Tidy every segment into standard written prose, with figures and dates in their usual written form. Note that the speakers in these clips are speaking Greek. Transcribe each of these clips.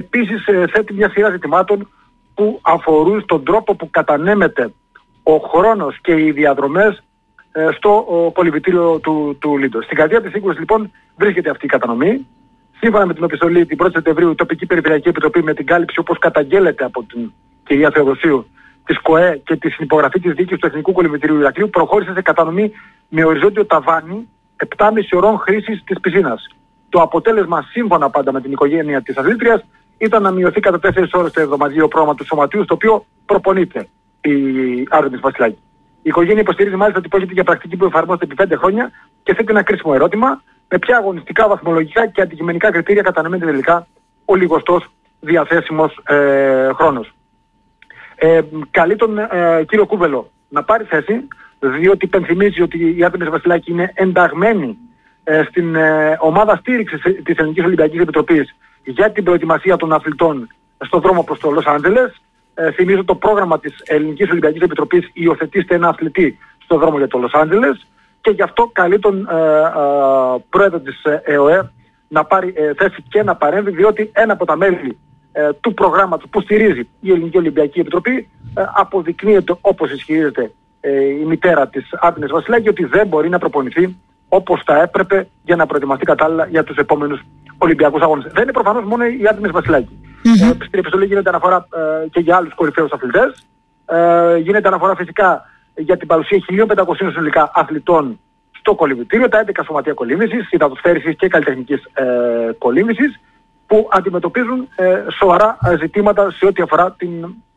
επίσης θέτει μια σειρά ζητημάτων που αφορούν στον τρόπο που κατανέμεται ο χρόνος και οι διαδρομές στο κολυμβητήριο του Λίντο. Στην καρδιά της σύγκρουσης λοιπόν βρίσκεται αυτή η κατανομή. Σύμφωνα με την επιστολή την 1η Σεπτεμβρίου, η τοπική περιφερειακή επιτροπή με την κάλυψη όπως καταγγέλλεται από την κυρία Θεοδοσίου της ΚΟΕ και τη συνυπογραφή της δίκης του Εθνικού Κολυμβητηρίου Ηρακλείου προχώρησε σε κατανομή με οριζόντιο ταβάνι 7,5 ώρων χρήσης της πισίνας. Το αποτέλεσμα, σύμφωνα πάντα με την οικογένεια της αθλήτριας, ήταν να μειωθεί κατά 4 ώρες το εβδομαδιαίο πρόγραμμα του σωματείου, στο οποίο προπονείται η Άρτεμις Βασιλάκη. Η οικογένεια υποστηρίζει μάλιστα ότι πρόκειται για πρακτική που εφαρμόζεται επί 5 χρόνια και θέτει ένα κρίσιμο ερώτημα: με ποια αγωνιστικά, βαθμολογικά και αντικειμενικά κριτήρια κατανέμεται τελικά ο λιγοστός διαθέσιμος χρόνος. Καλεί τον κύριο Κούβελο να πάρει θέση, διότι υπενθυμίζει ότι η Άρτεμις Βασιλάκη είναι ενταγμένη στην ομάδα στήριξης της Ελληνικής Ολυμπιακής Επιτροπής για την προετοιμασία των αθλητών στον δρόμο προς το Λος Άντζελες. Θυμίζω το πρόγραμμα της Ελληνικής Ολυμπιακής Επιτροπής υιοθετήστε ένα αθλητή στον δρόμο για το Λος Άντζελες και γι' αυτό καλεί τον πρόεδρο της ΕΟΕ να πάρει θέση και να παρέμβει, διότι ένα από τα μέλη του προγράμματος που στηρίζει η Ελληνική Ολυμπιακή Επιτροπή αποδεικνύεται, όπως ισχυρίζεται η μητέρα της Άρτεμις Βασιλάκη, ότι δεν μπορεί να προπονηθεί όπως θα έπρεπε για να προετοιμαστεί κατάλληλα για τους επόμενους Ολυμπιακούς αγώνες. Δεν είναι προφανώς μόνο η Άρτεμις Βασιλάκη. Στην επιστολή γίνεται αναφορά και για άλλους κορυφαίους αθλητές. Γίνεται αναφορά φυσικά για την παρουσία 1.500 συνολικά αθλητών στο κολυμβητήριο, τα 11 σωματεία κολύμβησης, υδατοσφαίρισης και καλλιτεχνικής κολύμβησης, που αντιμετωπίζουν σοβαρά ζητήματα σε ό,τι αφορά την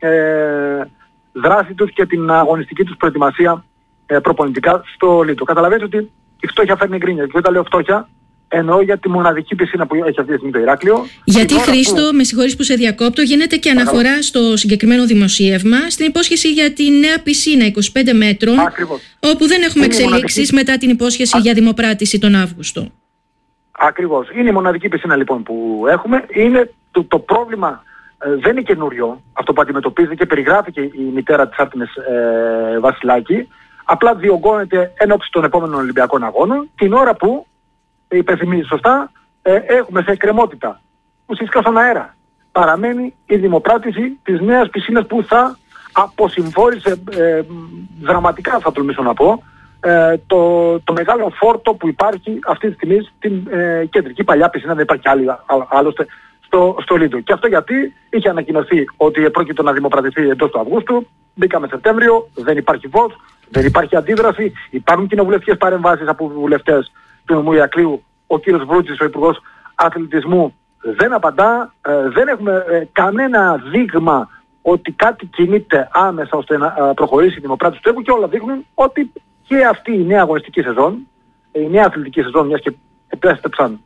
δράση τους και την αγωνιστική τους προετοιμασία προπονητικά στο Λίτο. Καταλαβαίνετε ότι η φτώχεια φέρνει γκρίνια. Και όταν λέω φτώχεια, εννοώ για τη μοναδική πισίνα που έχει αυτή τη στιγμή το Ηράκλειο. Γιατί, Χρήστο, με συγχωρείς που σε διακόπτω, γίνεται και αναφορά στο συγκεκριμένο δημοσίευμα στην υπόσχεση για τη νέα πισίνα 25 μέτρων, όπου δεν έχουμε εξελίξεις μετά την υπόσχεση για δημοπράτηση τον Αύγουστο. Ακριβώς. Είναι η μοναδική πισίνα λοιπόν που έχουμε. Είναι το πρόβλημα δεν είναι καινούριο, αυτό που αντιμετωπίζει και περιγράφει και η μητέρα της Άρτεμις Βασιλάκη. Απλά διωγγώνεται εν ώψη των επόμενων Ολυμπιακών Αγώνων, την ώρα που, υπενθυμίζει σωστά, έχουμε σε εκκρεμότητα ουσιαστικά στον αέρα. Παραμένει η δημοπράτηση της νέας πισίνας που θα αποσυμφόρησε δραματικά, θα τολμήσω να πω, το μεγάλο φόρτο που υπάρχει αυτή τη στιγμή στην κεντρική παλιά πισίνα, δεν υπάρχει άλλη άλλωστε στο Λίντο. Και αυτό γιατί είχε ανακοινωθεί ότι πρόκειται να δημοπρατηθεί εντός του Αυγούστου, μπήκαμε Σεπτέμβριο, δεν υπάρχει φως, δεν υπάρχει αντίδραση, υπάρχουν κοινοβουλευτικές παρεμβάσεις από βουλευτές του νομού Ηρακλείου. Ο κύριος Βρούτσης, ο Υπουργός Αθλητισμού, δεν απαντά, δεν έχουμε κανένα δείγμα ότι κάτι κινείται άμεσα ώστε να προχωρήσει η δημοπράτηση του έργου, και όλα δείχνουν ότι και αυτή η νέα αγωνιστική σεζόν, η νέα αθλητική σεζόν, μιας και επέστρεψαν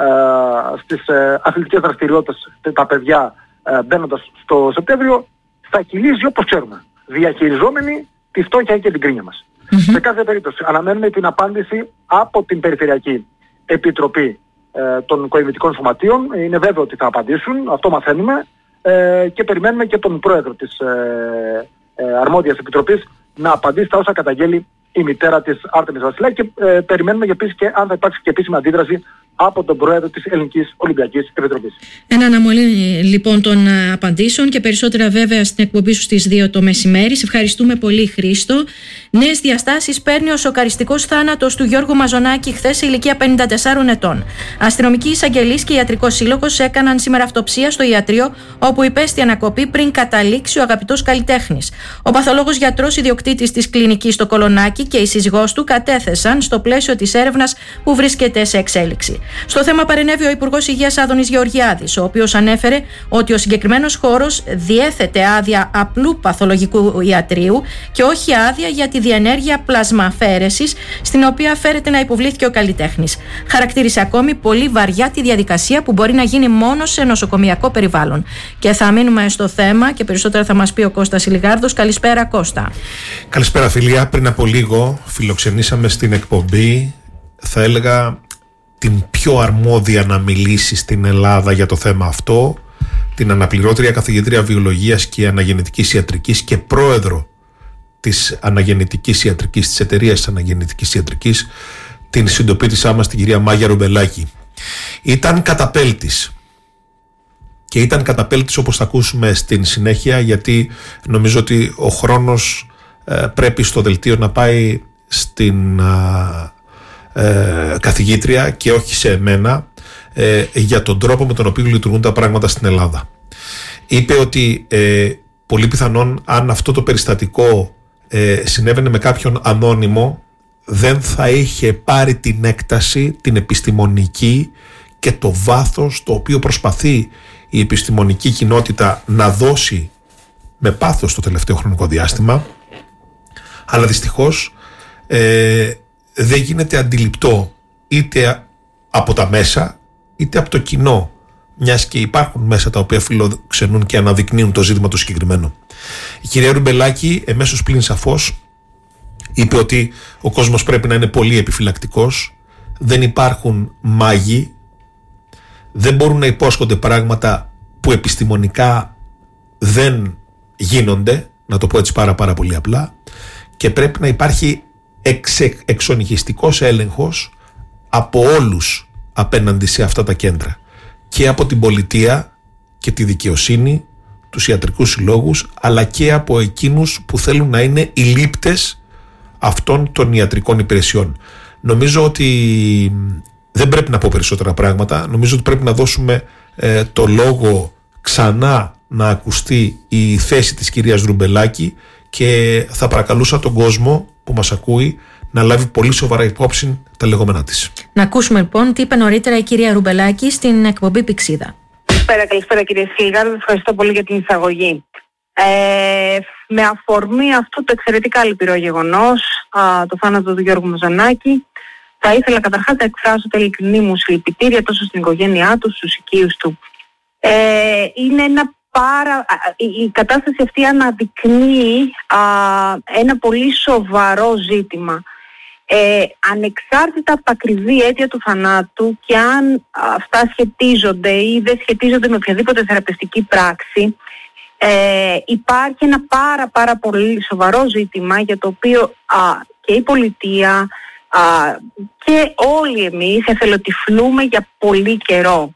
στις αθλητικές δραστηριότητες τα παιδιά μπαίνοντας στο Σεπτέμβριο, θα κυλήσει όπως ξέρουμε, διαχειριζόμενοι τη φτώχεια και την κρίνια μας. Σε κάθε περίπτωση αναμένουμε την απάντηση από την Περιφερειακή Επιτροπή των Κολυμβητικών Σωματείων. Είναι βέβαιο ότι θα απαντήσουν, αυτό μαθαίνουμε, και περιμένουμε και τον πρόεδρο της αρμόδιας επιτροπής να απαντήσει στα όσα καταγγέλει η μητέρα της Άρτεμις Βασιλάκη, και περιμένουμε επίσης και αν θα υπάρξει και επίσημη αντίδραση από τον πρόεδρο της Ελληνικής Ολυμπιακής Επιτροπής. Ένα αναμονή λοιπόν των απαντήσεων και περισσότερα βέβαια στην εκπομπή σου στις 2 το μεσημέρι. Σε ευχαριστούμε πολύ, Χρήστο. Νέες διαστάσεις παίρνει ο σοκαριστικός θάνατος του Γιώργου Μαζονάκη χθες σε ηλικία 54 ετών. Αστυνομικοί εισαγγελείς και ιατρικός σύλλογος έκαναν σήμερα αυτοψία στο ιατρείο, όπου υπέστη ανακοπή πριν καταλήξει ο αγαπητός καλλιτέχνης. Ο παθολόγος γιατρός ιδιοκτήτης της κλινικής στο Κολονάκι και η σύζυγός του κατέθεσαν στο πλαίσιο της έρευνας που βρίσκεται σε εξέλιξη. Στο θέμα παρενέβη ο Υπουργός Υγείας Άδωνης Γεωργιάδης, ο οποίος ανέφερε ότι ο συγκεκριμένος χώρος διέθετε άδεια απλού παθολογικού ιατρείου και όχι άδεια για τη διενέργεια πλασμαφαίρεσης, στην οποία φέρεται να υποβλήθηκε ο καλλιτέχνης. Χαρακτήρισε ακόμη πολύ βαριά τη διαδικασία που μπορεί να γίνει μόνο σε νοσοκομιακό περιβάλλον. Και θα μείνουμε στο θέμα και περισσότερα θα μας πει ο Κώστας Ηλιγάρδος. Καλησπέρα, Κώστα. Καλησπέρα, φιλία. Πριν από λίγο φιλοξενήσαμε στην εκπομπή, θα έλεγα, την πιο αρμόδια να μιλήσει στην Ελλάδα για το θέμα αυτό, την αναπληρώτρια καθηγήτρια βιολογίας και αναγεννητικής ιατρικής και πρόεδρο της αναγεννητικής ιατρικής, της εταιρείας της αναγεννητικής ιατρικής, την συντοπίτησά μας, την κυρία Μάγια Ρουμπελάκη. Ήταν καταπέλτης. και ήταν καταπέλτης, όπως θα ακούσουμε στην συνέχεια, γιατί νομίζω ότι ο χρόνος πρέπει στο δελτίο να πάει στην καθηγήτρια και όχι σε εμένα, για τον τρόπο με τον οποίο λειτουργούν τα πράγματα στην Ελλάδα. Είπε ότι πολύ πιθανόν, αν αυτό το περιστατικό συνέβαινε με κάποιον ανώνυμο, δεν θα είχε πάρει την έκταση, την επιστημονική και το βάθος το οποίο προσπαθεί η επιστημονική κοινότητα να δώσει με πάθος το τελευταίο χρονικό διάστημα, αλλά δυστυχώς δεν γίνεται αντιληπτό είτε από τα μέσα είτε από το κοινό, μιας και υπάρχουν μέσα τα οποία φιλοξενούν και αναδεικνύουν το ζήτημα το συγκεκριμένο. Η κυρία Ρουμπελάκη, εμέσως πλην σαφώς, είπε ότι ο κόσμος πρέπει να είναι πολύ επιφυλακτικός, δεν υπάρχουν μάγοι, δεν μπορούν να υπόσχονται πράγματα που επιστημονικά δεν γίνονται, να το πω έτσι πάρα πολύ απλά, και πρέπει να υπάρχει εξονυχιστικός έλεγχος από όλους απέναντι σε αυτά τα κέντρα, και από την πολιτεία και τη δικαιοσύνη, τους ιατρικούς συλλόγους, αλλά και από εκείνους που θέλουν να είναι οι λήπτες αυτών των ιατρικών υπηρεσιών. Νομίζω ότι δεν πρέπει να πω περισσότερα πράγματα. Νομίζω ότι πρέπει να δώσουμε το λόγο ξανά να ακουστεί η θέση της κυρίας Ρουμπελάκη, και θα παρακαλούσα τον κόσμο που μας ακούει να λάβει πολύ σοβαρά υπόψη τα λεγόμενά της. Να ακούσουμε λοιπόν τι είπε νωρίτερα η κυρία Ρουμπελάκη στην εκπομπή Πηξίδα. Καλησπέρα κύριε Σίλγαρ, ευχαριστώ πολύ για την εισαγωγή. Με αφορμή αυτό το εξαιρετικά λυπηρό γεγονός, το θάνατο του Γιώργου Μαζανάκη, θα ήθελα καταρχάς να εκφράσω τα ειλικρινή μου συλληπιτήρια τόσο στην οικογένειά του, στους οικείους του. Είναι η κατάσταση αυτή αναδεικνύει ένα πολύ σοβαρό ζήτημα. Ανεξάρτητα από τα ακριβή αίτια του θανάτου και αν αυτά σχετίζονται ή δεν σχετίζονται με οποιαδήποτε θεραπευτική πράξη, υπάρχει ένα πάρα πολύ σοβαρό ζήτημα για το οποίο και η πολιτεία και όλοι εμείς εθελοτυφλούμε για πολύ καιρό.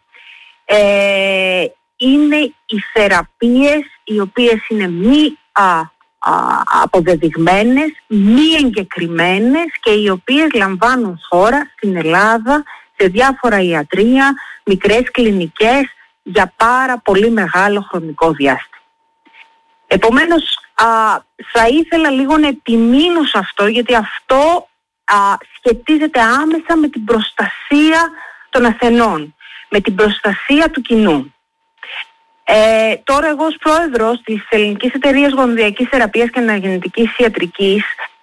Είναι οι θεραπείες οι οποίες είναι μη αποδεδειγμένες, μη εγκεκριμένες και οι οποίες λαμβάνουν χώρα στην Ελλάδα σε διάφορα ιατρεία, μικρές κλινικές για πάρα πολύ μεγάλο χρονικό διάστημα. Επομένως, θα ήθελα λίγο να επιμείνω σε αυτό, γιατί αυτό σχετίζεται άμεσα με την προστασία των ασθενών, με την προστασία του κοινού. Τώρα εγώ ως πρόεδρος της Ελληνικής Εταιρείας Γονιδιακής Θεραπείας και Αναγεννητικής Ιατρικής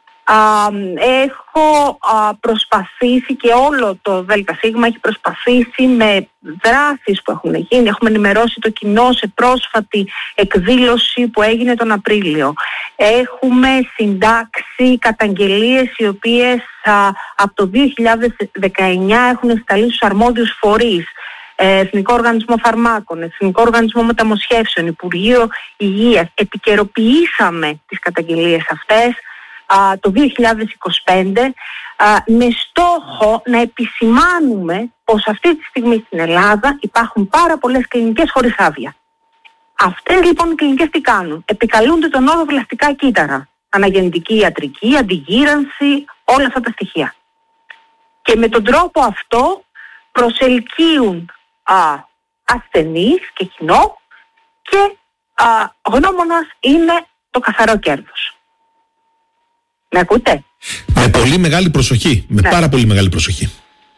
έχω προσπαθήσει, και όλο το ΔΣ έχει προσπαθήσει με δράσεις που έχουν γίνει. Έχουμε ενημερώσει το κοινό σε πρόσφατη εκδήλωση που έγινε τον Απρίλιο. Έχουμε συντάξει καταγγελίες οι οποίες από το 2019 έχουν σταλεί στους αρμόδιους φορείς. Εθνικό Οργανισμό Φαρμάκων, Εθνικό Οργανισμό Μεταμοσχεύσεων, Υπουργείο Υγείας. Επικαιροποιήσαμε τις καταγγελίες αυτές το 2025 με στόχο να επισημάνουμε πως αυτή τη στιγμή στην Ελλάδα υπάρχουν πάρα πολλές κλινικές χωρίς άδεια. Αυτές λοιπόν οι κλινικές τι κάνουν? Επικαλούνται τον όρο βλαστικά κύτταρα, αναγεννητική ιατρική, αντιγύρανση, όλα αυτά τα στοιχεία. Και με τον τρόπο αυτό προσελκύουν ασθενείς και κοινό, και γνώμονας είναι το καθαρό κέρδος. Με ακούτε? Με πολύ μεγάλη προσοχή, με πάρα πολύ μεγάλη προσοχή.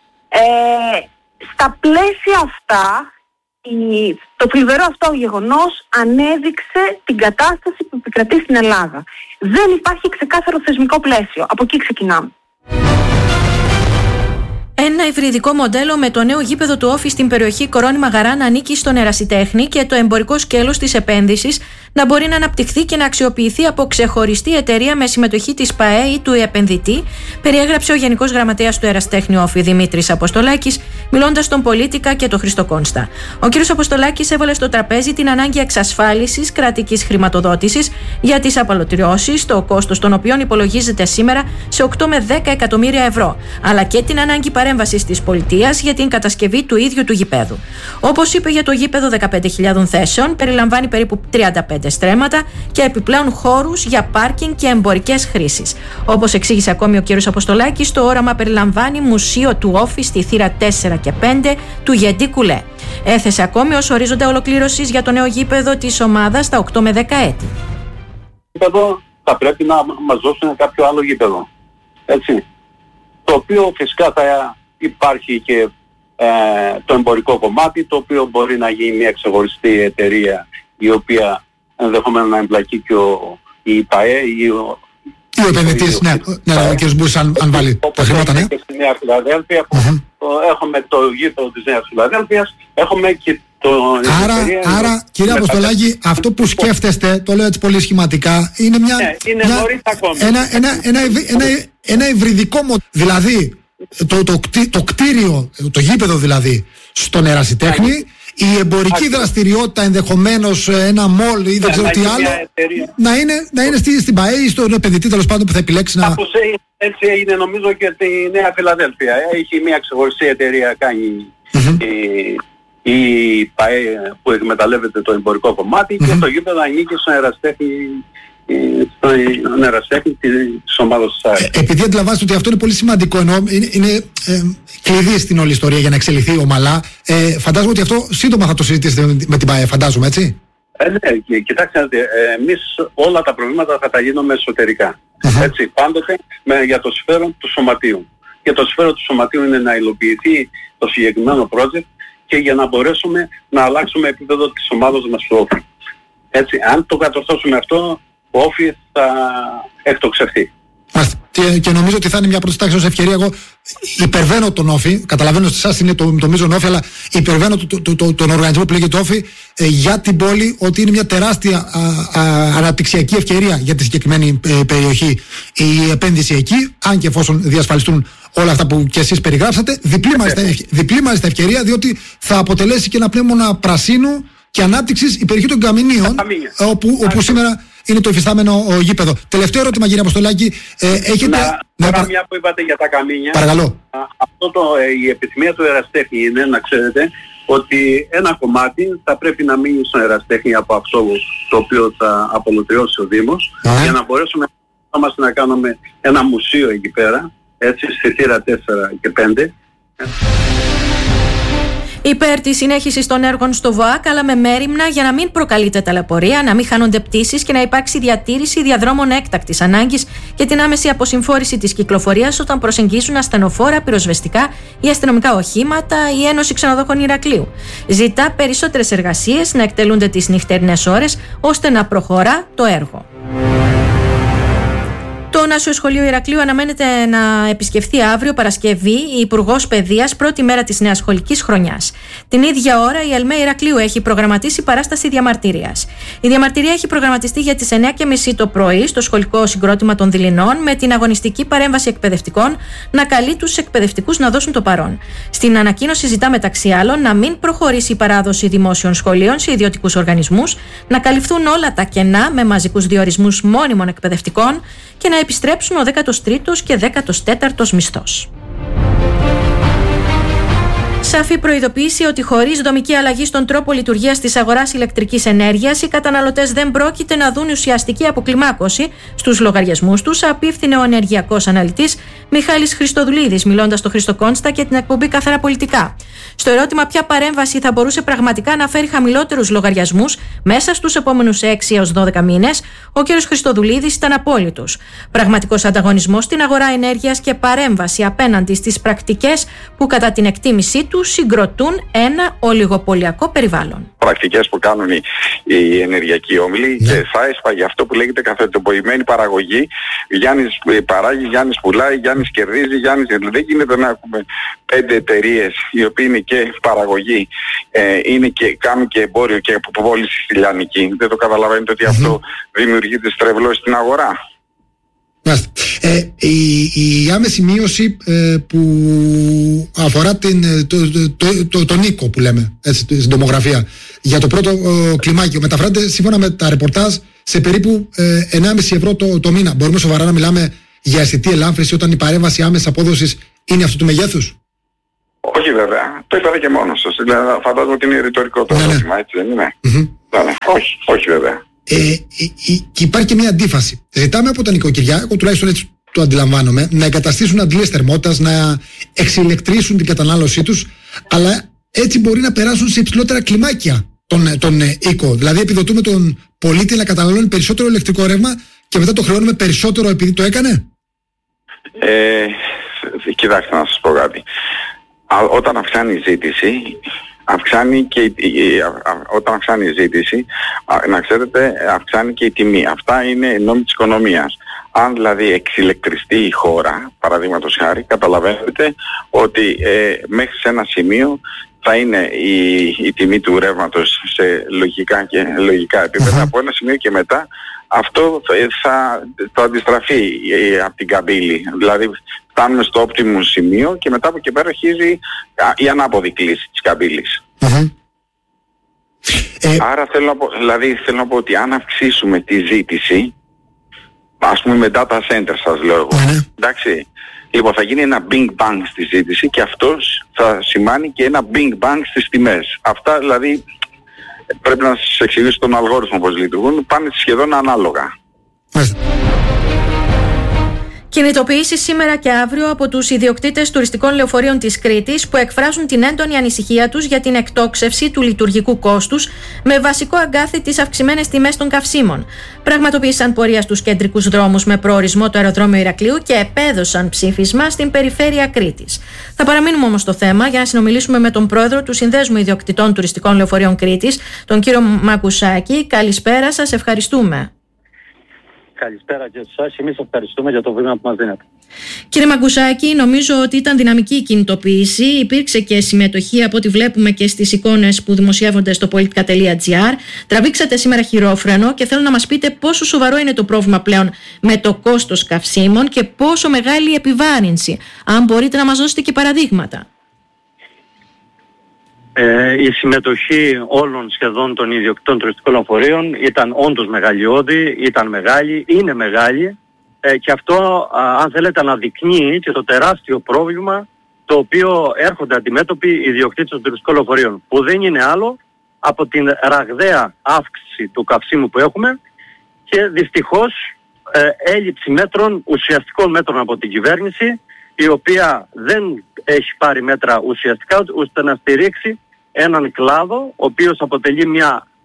Στα πλαίσια αυτά, το φλιβερό αυτό γεγονός ανέδειξε την κατάσταση που επικρατεί στην Ελλάδα. Δεν υπάρχει ξεκάθαρο θεσμικό πλαίσιο. Από εκεί ξεκινάμε. Ένα υβριδικό μοντέλο με το νέο γήπεδο του Όφη στην περιοχή Κορώνη Μαγαρά να ανήκει στον ερασιτέχνη και το εμπορικό σκέλος της επένδυσης να μπορεί να αναπτυχθεί και να αξιοποιηθεί από ξεχωριστή εταιρεία με συμμετοχή της ΠΑΕ ή του επενδυτή, περιέγραψε ο Γενικός Γραμματέας του Εραστέχνη Όφη Δημήτρης Αποστολάκης, μιλώντας στον Πολίτικα και τον Χρήστο Κόνστα. Ο κ. Αποστολάκης έβαλε στο τραπέζι την ανάγκη εξασφάλισης κρατικής χρηματοδότησης για τις απαλωτριώσεις, το κόστος των οποίων υπολογίζεται σήμερα σε 8 με 10 εκατομμύρια ευρώ, αλλά και την ανάγκη παρέμβασης της πολιτείας για την κατασκευή του ίδιου του γηπέδου. Όπως είπε, για το γήπεδο 15.000 θέσεων, περιλαμβάνει περίπου 35 στρέμματα και επιπλέον χώρους για πάρκινγκ και εμπορικές χρήσεις. Όπως εξήγησε ακόμη ο κ. Αποστολάκης, το όραμα περιλαμβάνει μουσείο του Όφη στη θύρα 4 και 5 του Γεντή Κουλέ. Έθεσε ακόμη ως ορίζοντα ολοκλήρωσης για το νέο γήπεδο της ομάδας στα 8 με 10 έτη. Γήπεδο θα πρέπει να μας δώσουν κάποιο άλλο γήπεδο. Έτσι. Το οποίο φυσικά θα υπάρχει και το εμπορικό κομμάτι, το οποίο μπορεί να γίνει μια ξεχωριστή εταιρεία, η οποία ενδεχομένως να εμπλακεί και η ΠΑΕ ή ο επενδυτής, ναι, ο κ. Μπούς, αν βάλει τα χρήματα, ναι. Και στη Νέα Φιλαδέλφια, έχουμε το γήπεδο της Νέας Φιλαδέλφειας, έχουμε και το... Άρα, κύριε Αποστολάκη, αυτό που σκέφτεστε, το λέω έτσι πολύ σχηματικά, είναι ένα υβριδικό μοντέλο. Δηλαδή, το κτίριο, το γήπεδο δηλαδή, στον Ερασιτέχνη, η εμπορική δραστηριότητα ενδεχομένως ένα μόλ ή δεν ξέρω τι άλλο, να είναι στην ΠΑΕ ή στον επενδυτή τέλος πάντων που θα επιλέξει να... Έτσι έγινε νομίζω και στη Νέα Φιλαδέλφια. Έχει μια ξεχωριστή εταιρεία κάνει η ΠΑΕ που εκμεταλλεύεται το εμπορικό κομμάτι και το γήπεδο ανήκει στον Εραστέχνη της ομάδας της ΑΕ. Επειδή αντιλαμβάνεστε ότι αυτό είναι πολύ σημαντικό, ενώ είναι κλειδί στην όλη ιστορία για να εξελιχθεί ομαλά, φαντάζομαι ότι αυτό σύντομα θα το συζητήσετε με την ΠΑΕ, φαντάζομαι, έτσι. Ναι, κοιτάξτε, εμείς όλα τα προβλήματα θα τα γίνουμε εσωτερικά. Έτσι, πάντοτε για το συμφέρον του σωματείου. Και το συμφέρον του σωματείου είναι να υλοποιηθεί το συγκεκριμένο project και για να μπορέσουμε να αλλάξουμε επίπεδο της ομάδας μας του Όφη. Έτσι, αν το κατορθώσουμε αυτό, ο Όφη θα εκτοξευθεί. Και νομίζω ότι θα είναι μια πρώτη τάξη ως ευκαιρία. Εγώ υπερβαίνω τον Όφη, καταλαβαίνω ότι εσάς είναι το μείζον Όφη, αλλά υπερβαίνω τον οργανισμό που λέγεται Όφη για την πόλη, ότι είναι μια τεράστια αναπτυξιακή ευκαιρία για τη συγκεκριμένη περιοχή η επένδυση εκεί, αν και εφόσον διασφαλιστούν όλα αυτά που και εσείς περιγράψατε. Διπλή μάλιστα ευκαιρία, διότι θα αποτελέσει και ένα πνεύμα πρασίνου και ανάπτυξης η περιοχή των Καμινίων, όπου σήμερα είναι το υφιστάμενο γήπεδο. Τελευταίο ερώτημα, κύριε Αποστολάκη. Τώρα μια που είπατε για τα καμίνια. Παρακαλώ. Η επιθυμία του Εραστέχνη είναι, να ξέρετε, ότι ένα κομμάτι θα πρέπει να μείνει στον Εραστέχνη από αυτό το οποίο θα απολωτριώσει ο Δήμος, για να μπορέσουμε να κάνουμε ένα μουσείο εκεί πέρα, έτσι, στη θύρα 4 και 5. Υπέρ της συνέχισης των έργων στο ΒΟΑΚ, αλλά με μέριμνα για να μην προκαλείται ταλαιπωρία, να μην χάνονται πτήσεις και να υπάρξει διατήρηση διαδρόμων έκτακτης ανάγκης και την άμεση αποσυμφόρηση της κυκλοφορίας όταν προσεγγίζουν ασθενοφόρα, πυροσβεστικά ή αστυνομικά οχήματα η Ένωση Ξενοδόχων Ηρακλείου. Ζητά περισσότερες εργασίες να εκτελούνται τις νυχτερινές ώρες ώστε να προχωρά το έργο. Το Νάσιο Σχολείο Ηρακλείου αναμένεται να επισκεφθεί αύριο Παρασκευή η Υπουργός Παιδείας, πρώτη μέρα της νέας σχολικής χρονιάς. Την ίδια ώρα η ΕΛΜΕ Ηρακλείου έχει προγραμματίσει παράσταση διαμαρτυρίας. Η διαμαρτυρία έχει προγραμματιστεί για τις 9:30 το πρωί στο σχολικό συγκρότημα των Δειλινών, με την αγωνιστική παρέμβαση εκπαιδευτικών να καλεί τους εκπαιδευτικούς να δώσουν το παρόν. Στην ανακοίνωση ζητά μεταξύ άλλων να μην προχωρήσει η παράδοση δημόσιων σχολείων σε ιδιωτικούς οργανισμούς, να καλυφθούν όλα τα κενά με μαζικούς διορισμούς μόνιμων εκπαιδευτικών και να επιστρέψουν ο 13ος και 14ος μισθός. Σαφή προειδοποίηση ότι χωρίς δομική αλλαγή στον τρόπο λειτουργίας της αγοράς ηλεκτρικής ενέργειας, οι καταναλωτές δεν πρόκειται να δουν ουσιαστική αποκλιμάκωση στους λογαριασμούς τους, απίφθινε ο ενεργειακός αναλυτής Μιχάλης Χριστοδουλίδης, μιλώντας στο Χρήστο Κόνστα και την εκπομπή Καθαρά Πολιτικά. Στο ερώτημα ποια παρέμβαση θα μπορούσε πραγματικά να φέρει χαμηλότερους λογαριασμούς μέσα στους επόμενους 6 έως 12 μήνες, ο κ. Χριστοδουλίδης ήταν απόλυτος. Πραγματικός ανταγωνισμός στην αγορά ενέργειας και παρέμβαση απέναντι στις πρακτικές που κατά την εκτίμησή του συγκροτούν ένα ολιγοπολιακό περιβάλλον. Πρακτικές που κάνουν οι ενεργειακοί όμιλοι και ΣΑΕΣΠΑ για αυτό που λέγεται καθετοποιημένη παραγωγή. Γιάννης παράγει, Γιάννης πουλάει, Γιάννης κερδίζει, δεν γίνεται να έχουμε 5 εταιρείες οι οποίοι είναι και παραγωγή, είναι και κάνουν και εμπόριο και αποπόληση στη Λιανική. Δεν το καταλαβαίνετε ότι αυτό δημιουργεί τις τρευλώσεις στην αγορά? Η άμεση μείωση που αφορά τον οίκο που λέμε έτσι, στην τομογραφία για το πρώτο κλιμάκιο μεταφράζεται σύμφωνα με τα ρεπορτάζ σε περίπου 1,5 ευρώ το μήνα. Μπορούμε σοβαρά να μιλάμε για αισθητή ελάφρυνση όταν η παρέμβαση άμεσης απόδοσης είναι αυτού του μεγέθους? Όχι βέβαια, το είπατε και μόνος σας. Δηλαδή, φαντάζομαι ότι είναι ρητορικό το ερώτημα, έτσι δεν είναι? Όχι βέβαια. Και υπάρχει και μια αντίφαση. Ζητάμε από τα νοικοκυριά, εγώ τουλάχιστον έτσι το αντιλαμβάνομαι, να εγκαταστήσουν αντλίες θερμότητας, να εξηλεκτρήσουν την κατανάλωσή τους, αλλά έτσι μπορεί να περάσουν σε υψηλότερα κλιμάκια τον οίκο. Δηλαδή επιδοτούμε τον πολίτη να καταναλώνει περισσότερο ηλεκτρικό ρεύμα και μετά το χρεώνουμε περισσότερο επειδή το έκανε. Κοιτάξτε να σας πω κάτι. Όταν αυξάνει η ζήτηση, όταν αυξάνει η ζήτηση, να ξέρετε, αυξάνει και η τιμή. Αυτά είναι νόμοι της οικονομίας. Αν δηλαδή εξηλεκτριστεί η χώρα, παραδείγματος χάρη, καταλαβαίνετε ότι μέχρι σε ένα σημείο θα είναι η τιμή του ρεύματος σε λογικά επίπεδα. Από ένα σημείο και μετά αυτό θα αντιστραφεί από την καμπύλη. Δηλαδή φτάνουμε στο optimum σημείο και μετά από εκεί πέρα αρχίζει η ανάποδη κλίση της καμπύλης. Άρα θέλω να πω ότι αν αυξήσουμε τη ζήτηση, ας πούμε με data center σας λέω εγώ, εντάξει, λοιπόν θα γίνει ένα big bang στη ζήτηση και αυτός θα σημάνει και ένα big bang στις τιμές. Αυτά δηλαδή πρέπει να σας εξηγήσω τον αλγόριθμο πώς λειτουργούν, πάνε σχεδόν ανάλογα. Κινητοποιήσεις σήμερα και αύριο από τους ιδιοκτήτες τουριστικών λεωφορείων της Κρήτης που εκφράζουν την έντονη ανησυχία τους για την εκτόξευση του λειτουργικού κόστους με βασικό αγκάθι τις αυξημένες τιμές των καυσίμων. Πραγματοποίησαν πορεία στους κεντρικούς δρόμους με προορισμό το αεροδρόμιο Ηρακλείου και επέδωσαν ψήφισμα στην περιφέρεια Κρήτης. Θα παραμείνουμε όμως στο θέμα για να συνομιλήσουμε με τον πρόεδρο του Συνδέσμου Ιδιοκτητών Τουριστικών Λεωφορείων Κρήτης, τον κύριο Μαγκουσάκη. Καλησπέρα σας, ευχαριστούμε. Καλησπέρα και σας. Εμείς ευχαριστούμε για το βήμα που μας δίνετε. Κύριε Μαγκουσάκη, νομίζω ότι ήταν δυναμική η κινητοποίηση. Υπήρξε και συμμετοχή από ό,τι βλέπουμε και στις εικόνες που δημοσιεύονται στο politica.gr. Τραβήξατε σήμερα χειρόφρενο και θέλω να μας πείτε πόσο σοβαρό είναι το πρόβλημα πλέον με το κόστος καυσίμων και πόσο μεγάλη η επιβάρυνση. Αν μπορείτε να μας δώσετε και παραδείγματα. Η συμμετοχή όλων σχεδόν των ιδιοκτητών τουριστικών λεωφορείων ήταν όντως μεγαλειώδη, ήταν μεγάλη, είναι μεγάλη και αυτό αν θέλετε αναδεικνύει και το τεράστιο πρόβλημα το οποίο έρχονται αντιμέτωποι οι ιδιοκτήτες των τουριστικών λεωφορείων, που δεν είναι άλλο από την ραγδαία αύξηση του καυσίμου που έχουμε και δυστυχώς έλλειψη μέτρων, ουσιαστικών μέτρων από την κυβέρνηση, η οποία δεν έχει πάρει μέτρα ουσιαστικά ώστε να στηρίξει έναν κλάδο ο οποίος αποτελεί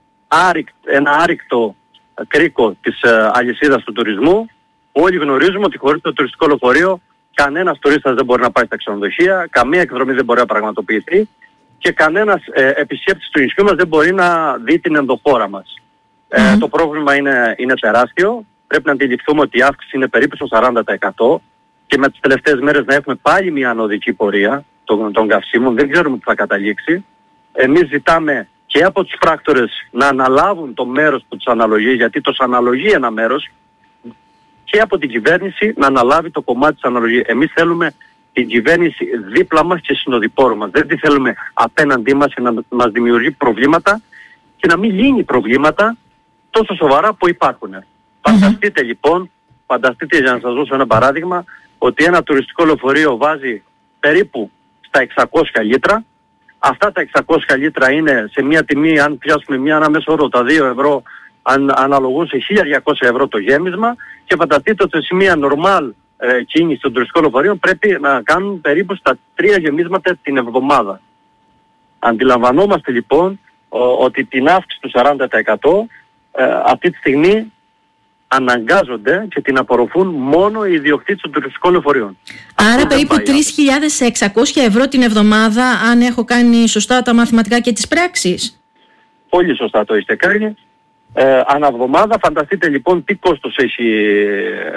ένα άρρηκτο κρίκο της αλυσίδας του τουρισμού. Όλοι γνωρίζουμε ότι χωρίς το τουριστικό λεωφορείο κανένας τουρίστας δεν μπορεί να πάει στα ξενοδοχεία, καμία εκδρομή δεν μπορεί να πραγματοποιηθεί και κανένας επισκέπτης του νησιού μας δεν μπορεί να δει την ενδοχώρα μας. Το πρόβλημα είναι τεράστιο. Πρέπει να αντιληφθούμε ότι η αύξηση είναι περίπου στο 40%. Και με τις τελευταίες μέρες να έχουμε πάλι μια ανωδική πορεία των καυσίμων, δεν ξέρουμε τι θα καταλήξει. Εμείς ζητάμε και από τους πράκτορες να αναλάβουν το μέρος που τους αναλογεί, γιατί τους αναλογεί ένα μέρος, και από την κυβέρνηση να αναλάβει το κομμάτι της αναλογής. Εμείς θέλουμε την κυβέρνηση δίπλα μας και συνοδοιπόρο μας. Δεν τη θέλουμε απέναντί μας και να μας δημιουργεί προβλήματα και να μην λύνει προβλήματα τόσο σοβαρά που υπάρχουν. Φανταστείτε λοιπόν, για να σας δώσω ένα παράδειγμα, ότι ένα τουριστικό λεωφορείο βάζει περίπου στα 600 λίτρα. Αυτά τα 600 λίτρα είναι σε μια τιμή, αν πιάσουμε ένα μέσο όρο, τα 2 ευρώ, αναλογούν σε 1.200 ευρώ το γέμισμα και φανταστείτε ότι σε μια νορμάλ κίνηση των τουριστικών λεωφορείων πρέπει να κάνουν περίπου στα 3 γεμίσματα την εβδομάδα. Αντιλαμβανόμαστε λοιπόν ότι την αύξηση του 40% αυτή τη στιγμή αναγκάζονται και την απορροφούν μόνο οι ιδιοκτήτες των τουριστικών λεωφορείων. Άρα περίπου 3.600 ευρώ την εβδομάδα, αν έχω κάνει σωστά τα μαθηματικά και τις πράξεις. Πολύ σωστά το έχετε κάνει. Αναβδομάδα, φανταστείτε λοιπόν τι κόστος έχει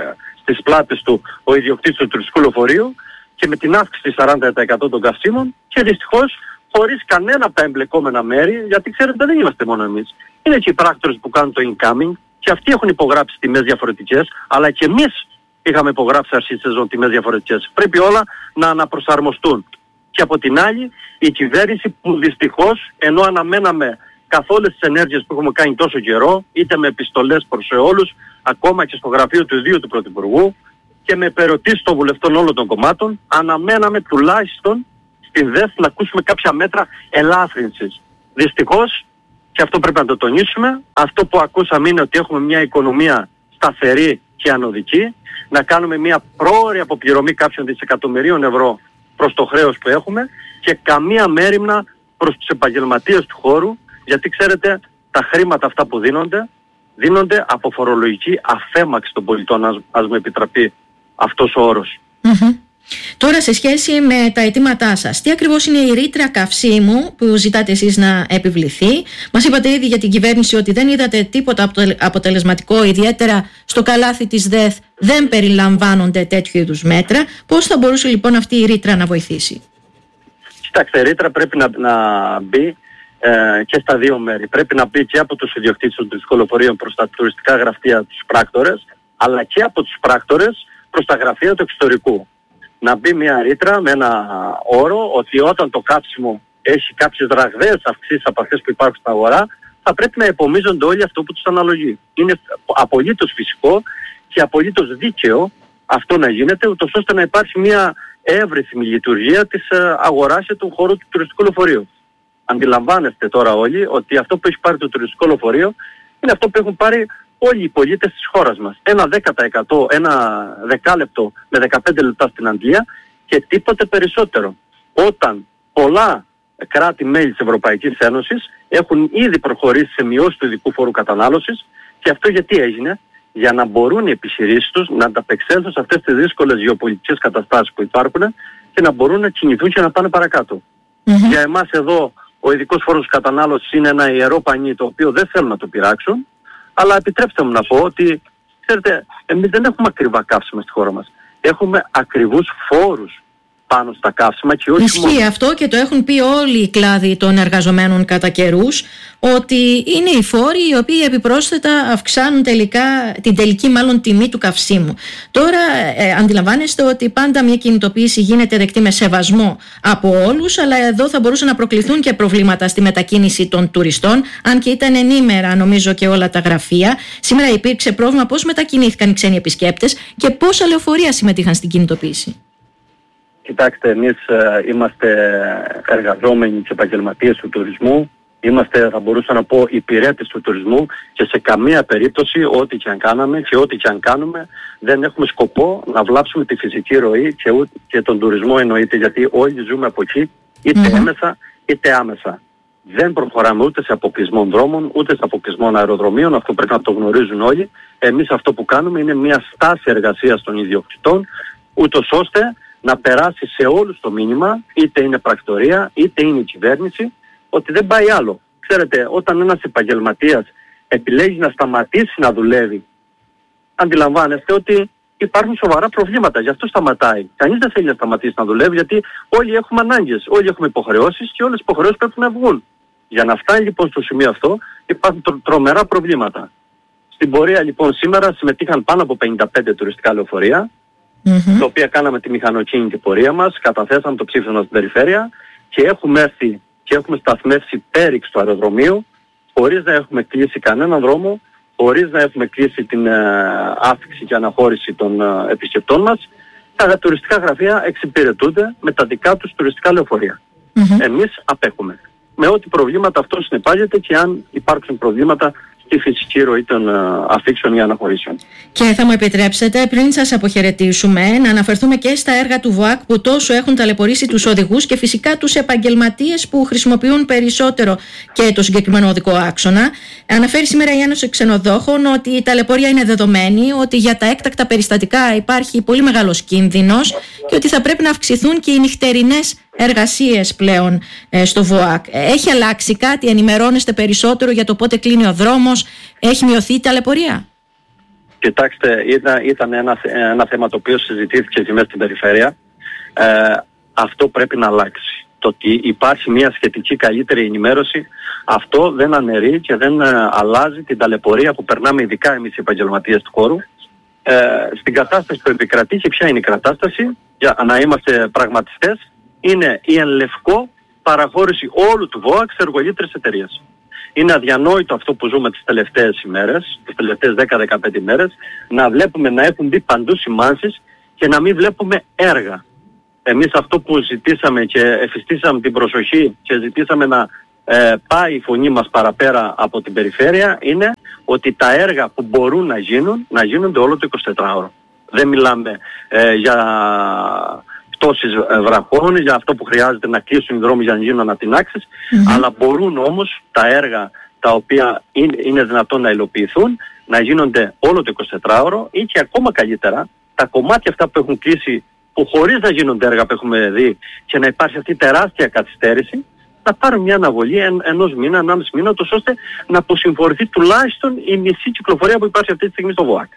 στις πλάτες του ο ιδιοκτήτης του τουριστικού λεωφορείου και με την αύξηση 40% των καυσίμων και δυστυχώς χωρίς κανένα από τα εμπλεκόμενα μέρη, γιατί ξέρετε δεν είμαστε μόνο εμείς. Είναι και οι πράκτορες που κάνουν το incoming και αυτοί έχουν υπογράψει τιμές διαφορετικές, αλλά και εμείς είχαμε υπογράψει αρχή σεζόν τιμές διαφορετικές. Πρέπει όλα να αναπροσαρμοστούν. Και από την άλλη η κυβέρνηση που δυστυχώς, ενώ αναμέναμε καθ' όλες τις ενέργειες που έχουμε κάνει τόσο καιρό, είτε με επιστολές προς όλους, ακόμα και στο γραφείο του ιδίου του Πρωθυπουργού και με επερωτήσεις των βουλευτών όλων των κομμάτων, αναμέναμε τουλάχιστον στην ΔΕΘ να ακούσουμε κάποια μέτρα ελάφρυνσης. Δυστυχώς, και αυτό πρέπει να το τονίσουμε, αυτό που ακούσαμε είναι ότι έχουμε μια οικονομία σταθερή και ανωδική, να κάνουμε μια πρόωρη αποπληρωμή κάποιων δισεκατομμυρίων ευρώ προς το χρέος που έχουμε και καμία μέριμνα προς τους επαγγελματίες του χώρου, γιατί ξέρετε τα χρήματα αυτά που δίνονται από φορολογική αφέμαξη των πολιτών, ας μου επιτραπεί αυτός ο όρος. Τώρα, σε σχέση με τα αιτήματά σας, τι ακριβώς είναι η ρήτρα καυσίμου που ζητάτε εσείς να επιβληθεί? Μας είπατε ήδη για την κυβέρνηση ότι δεν είδατε τίποτα αποτελεσματικό, ιδιαίτερα στο καλάθι της ΔΕΘ δεν περιλαμβάνονται τέτοιου είδους μέτρα. Πώς θα μπορούσε λοιπόν αυτή η ρήτρα να βοηθήσει? Κοιτάξτε, η ρήτρα πρέπει να μπει και στα δύο μέρη. Πρέπει να μπει και από τους ιδιοκτήτες των τουριστικών λεωφορείων προς τα τουριστικά γραφεία, τους πράκτορες, αλλά και από τους πράκτορες προς τα γραφεία του εξωτερικού. Να μπει μια ρήτρα με ένα όρο ότι όταν το καύσιμο έχει κάποιες ραγδαίες αυξήσεις από αυτές που υπάρχουν στην αγορά, θα πρέπει να επομίζονται όλοι αυτό που τους αναλογεί. Είναι απολύτως φυσικό και απολύτως δίκαιο αυτό να γίνεται, ούτως ώστε να υπάρχει μια εύρυθμη λειτουργία της αγοράς και του χώρου του τουριστικού λεωφορείου. Αντιλαμβάνεστε τώρα όλοι ότι αυτό που έχει πάρει το τουριστικό λεωφορείο είναι αυτό που έχουν πάρει όλοι οι πολίτες της χώρας μας. Ένα 10%, ένα δεκάλεπτο με 15 λεπτά στην Αγγλία και τίποτε περισσότερο. Όταν πολλά κράτη-μέλη της Ευρωπαϊκής Ένωσης έχουν ήδη προχωρήσει σε μειώσεις του ειδικού φόρου κατανάλωσης και αυτό γιατί έγινε? Για να μπορούν οι επιχειρήσεις τους να ανταπεξέλθουν σε αυτές τις δύσκολες γεωπολιτικές καταστάσεις που υπάρχουν και να μπορούν να κινηθούν και να πάνε παρακάτω. Για εμάς εδώ ο ειδικός φόρος κατανάλωσης είναι ένα ιερό πανί το οποίο δεν θέλουν να το πειράξουν. Αλλά επιτρέψτε μου να πω ότι, ξέρετε, εμείς δεν έχουμε ακριβά καύσιμα στη χώρα μας. Έχουμε ακριβούς φόρους πάνω στα καύσιμα και όχι μόνο. Ισχύει αυτό και το έχουν πει όλοι οι κλάδοι των εργαζομένων κατά καιρούς, ότι είναι οι φόροι οι οποίοι επιπρόσθετα αυξάνουν τελικά την τελική μάλλον τιμή του καυσίμου. Τώρα αντιλαμβάνεστε ότι πάντα μια κινητοποίηση γίνεται δεκτή με σεβασμό από όλους, αλλά εδώ θα μπορούσαν να προκληθούν και προβλήματα στη μετακίνηση των τουριστών, αν και ήταν ενήμερα νομίζω και όλα τα γραφεία. Σήμερα υπήρξε πρόβλημα πώς μετακινήθηκαν οι ξένοι επισκέπτες και πόσα λεωφορεία συμμετείχαν στην κινητοποίηση? Κοιτάξτε, εμείς είμαστε εργαζόμενοι και επαγγελματίες του τουρισμού. Είμαστε, θα μπορούσα να πω, υπηρέτες του τουρισμού και σε καμία περίπτωση ό,τι και αν κάναμε και ό,τι και αν κάνουμε δεν έχουμε σκοπό να βλάψουμε τη φυσική ροή και τον τουρισμό εννοείται, γιατί όλοι ζούμε από εκεί είτε έμεσα είτε άμεσα. Δεν προχωράμε ούτε σε αποκλεισμό δρόμων ούτε σε αποκλεισμό αεροδρομίων, αυτό πρέπει να το γνωρίζουν όλοι. Εμείς αυτό που κάνουμε είναι μια στάση εργασίας των ιδιοκτητών, ούτως ώστε να περάσει σε όλους το μήνυμα, είτε είναι πρακτορία είτε είναι η κυβέρνηση, ότι δεν πάει άλλο. Ξέρετε, όταν ένας επαγγελματίας επιλέγει να σταματήσει να δουλεύει, αντιλαμβάνεστε ότι υπάρχουν σοβαρά προβλήματα. Γι' αυτό σταματάει. Κανείς δεν θέλει να σταματήσει να δουλεύει, γιατί όλοι έχουμε ανάγκες, όλοι έχουμε υποχρεώσεις και όλες οι υποχρεώσεις πρέπει να βγουν. Για να φτάνει λοιπόν στο σημείο αυτό υπάρχουν τρομερά προβλήματα. Στην πορεία λοιπόν σήμερα συμμετείχαν πάνω από 55 τουριστικά λεωφορεία, τα οποία κάναμε τη μηχανοκίνητη πορεία μας, καταθέσαμε το ψήφισμα στην περιφέρεια και έχουμε έρθει και έχουμε σταθμεύσει πέριξ του αεροδρομίου χωρίς να έχουμε κλείσει κανέναν δρόμο, χωρίς να έχουμε κλείσει την άφηξη και αναχώρηση των επισκεπτών μας. Τα τουριστικά γραφεία εξυπηρετούνται με τα δικά τους τουριστικά λεωφορεία. Εμείς απέχουμε. Με ό,τι προβλήματα αυτό συνεπάγεται και αν υπάρξουν προβλήματα στη φυσική ροή των αφήξεων ή αναχωρήσεων. Και θα μου επιτρέψετε, πριν σας αποχαιρετήσουμε, να αναφερθούμε και στα έργα του ΒΟΑΚ που τόσο έχουν ταλαιπωρήσει τους οδηγούς και φυσικά τους επαγγελματίες που χρησιμοποιούν περισσότερο και το συγκεκριμένο οδικό άξονα. Αναφέρει σήμερα η Ένωση Ξενοδόχων ότι η ταλαιπωρία είναι δεδομένη, ότι για τα έκτακτα περιστατικά υπάρχει πολύ μεγάλος κίνδυνος και ότι θα πρέπει να αυξηθούν και οι νυχτερινές εργασίες πλέον στο ΒΟΑΚ. Έχει αλλάξει κάτι, ενημερώνεστε περισσότερο για το πότε κλείνει ο δρόμος, έχει μειωθεί η ταλαιπωρία? Κοιτάξτε, ήταν ένα θέμα το οποίο συζητήθηκε και μέσα στην περιφέρεια. Αυτό πρέπει να αλλάξει. Το ότι υπάρχει μια σχετική καλύτερη ενημέρωση, αυτό δεν αναιρεί και δεν αλλάζει την ταλαιπωρία που περνάμε, ειδικά εμείς οι επαγγελματίες του χώρου, στην κατάσταση που επικρατεί. Και ποια είναι η κατάσταση, για να είμαστε πραγματιστές, είναι η εν λευκό παραχώρηση όλου του ΒΟΑΚ σε εργολήτρες εταιρείες. Είναι αδιανόητο αυτό που ζούμε τις τελευταίες ημέρες, τις τελευταίες 10-15 ημέρες, να βλέπουμε να έχουν μπει παντού σημάνσεις και να μην βλέπουμε έργα. Εμείς αυτό που ζητήσαμε και εφιστήσαμε την προσοχή και ζητήσαμε να πάει η φωνή μας παραπέρα από την περιφέρεια είναι ότι τα έργα που μπορούν να γίνονται όλο το 24ωρο. Δεν μιλάμε για πτώσεις βραχών, για αυτό που χρειάζεται να κλείσουν οι δρόμοι για να γίνουν ανατινάξεις, αλλά μπορούν όμως τα έργα τα οποία είναι δυνατόν να υλοποιηθούν να γίνονται όλο το 24ωρο ή και ακόμα καλύτερα τα κομμάτια αυτά που έχουν κλείσει, που χωρίς να γίνονται έργα που έχουμε δει και να υπάρχει αυτή τεράστια καθυστέρηση, να πάρουν μια αναβολή ενός μήνα, 1,5 μήνα, ώστε να αποσυμφορηθεί τουλάχιστον η μισή κυκλοφορία που υπάρχει αυτή τη στιγμή στο ΒΟΑΚ.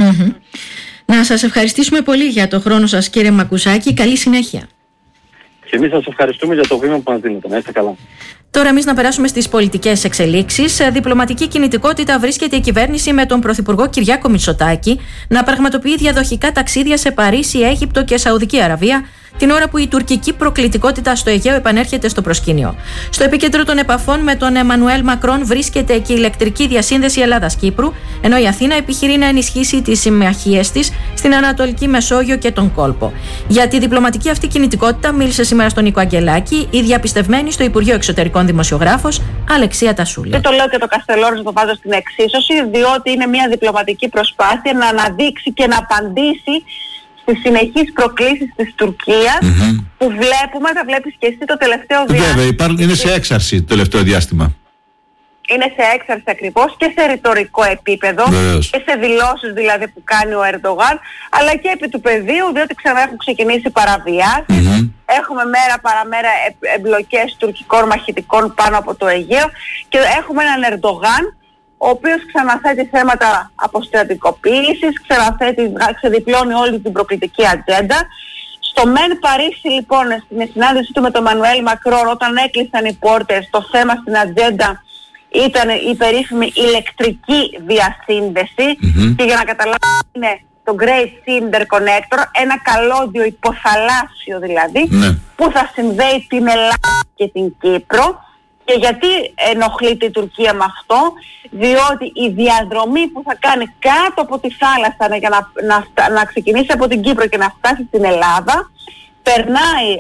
Να σας ευχαριστήσουμε πολύ για το χρόνο σας, κύριε Μακουσάκη. Καλή συνέχεια. Και εμείς σας ευχαριστούμε για το βήμα που μας δίνετε. Να είστε καλά. Τώρα εμείς να περάσουμε στις πολιτικές εξελίξεις. Διπλωματική κινητικότητα βρίσκεται η κυβέρνηση με τον Πρωθυπουργό Κυριάκο Μητσοτάκη να πραγματοποιεί διαδοχικά ταξίδια σε Παρίσι, Αίγυπτο και Σαουδική Αραβία, την ώρα που η τουρκική προκλητικότητα στο Αιγαίο επανέρχεται στο προσκήνιο. Στο επίκεντρο των επαφών με τον Εμμανουέλ Μακρόν βρίσκεται και η ηλεκτρική διασύνδεση Ελλάδας-Κύπρου, ενώ η Αθήνα επιχειρεί να ενισχύσει τις συμμαχίες της στην Ανατολική Μεσόγειο και τον κόλπο. Για τη διπλωματική αυτή κινητικότητα μίλησε σήμερα στον Νίκο Αγγελάκη η διαπιστευμένη στο Υπουργείο Εξωτερικών δημοσιογράφος Αλεξία Τασούλη. Δεν το λέω και το Καστελόριζο, το βάζω στην εξίσωση, διότι είναι μια διπλωματική προσπάθεια να αναδείξει και να απαντήσει στις συνεχείς προκλήσεις της Τουρκίας που βλέπουμε, θα βλέπεις και εσύ το τελευταίο διάστημα. Βέβαια, είναι σε έξαρση το τελευταίο διάστημα. Είναι σε έξαρση ακριβώς και σε ρητορικό επίπεδο. Βεβαίως. Και σε δηλώσεις δηλαδή που κάνει ο Ερντογάν, αλλά και επί του πεδίου, διότι ξανά έχουν ξεκινήσει παραβιάσεις. Έχουμε μέρα παραμέρα εμπλοκές τουρκικών μαχητικών πάνω από το Αιγαίο και έχουμε έναν Ερντογάν ο οποίος ξαναθέτει θέματα αποστρατικοποίησης, ξεδιπλώνει όλη την προκλητική ατζέντα. Στο ΜΕΝ Παρίσι λοιπόν, στην συνάντησή του με τον Εμμανουέλ Μακρόν, όταν έκλεισαν οι πόρτες, το θέμα στην ατζέντα ήταν η περίφημη ηλεκτρική διασύνδεση και για να καταλάβουμε είναι το Great Sea Interconnector, ένα καλώδιο υποθαλάσσιο δηλαδή, που θα συνδέει την Ελλάδα και την Κύπρο. Και γιατί ενοχλείται η Τουρκία με αυτό? Διότι η διαδρομή που θα κάνει κάτω από τη θάλασσα για να ξεκινήσει από την Κύπρο και να φτάσει στην Ελλάδα περνάει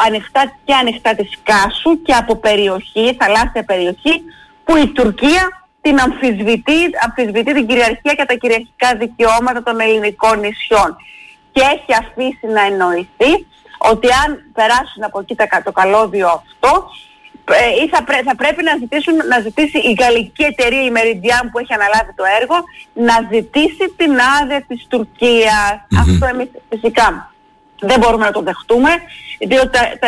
ανοιχτά της Κάσου και από περιοχή, θαλάσσια περιοχή, που η Τουρκία την αμφισβητεί την κυριαρχία και τα κυριαρχικά δικαιώματα των ελληνικών νησιών. Και έχει αφήσει να εννοηθεί ότι αν περάσουν από εκεί το καλώδιο αυτό, ή θα πρέπει να ζητήσει η γαλλική εταιρεία, η Meridian, που έχει αναλάβει το έργο, να ζητήσει την άδεια της Τουρκίας. Αυτό εμείς φυσικά δεν μπορούμε να το δεχτούμε, διότι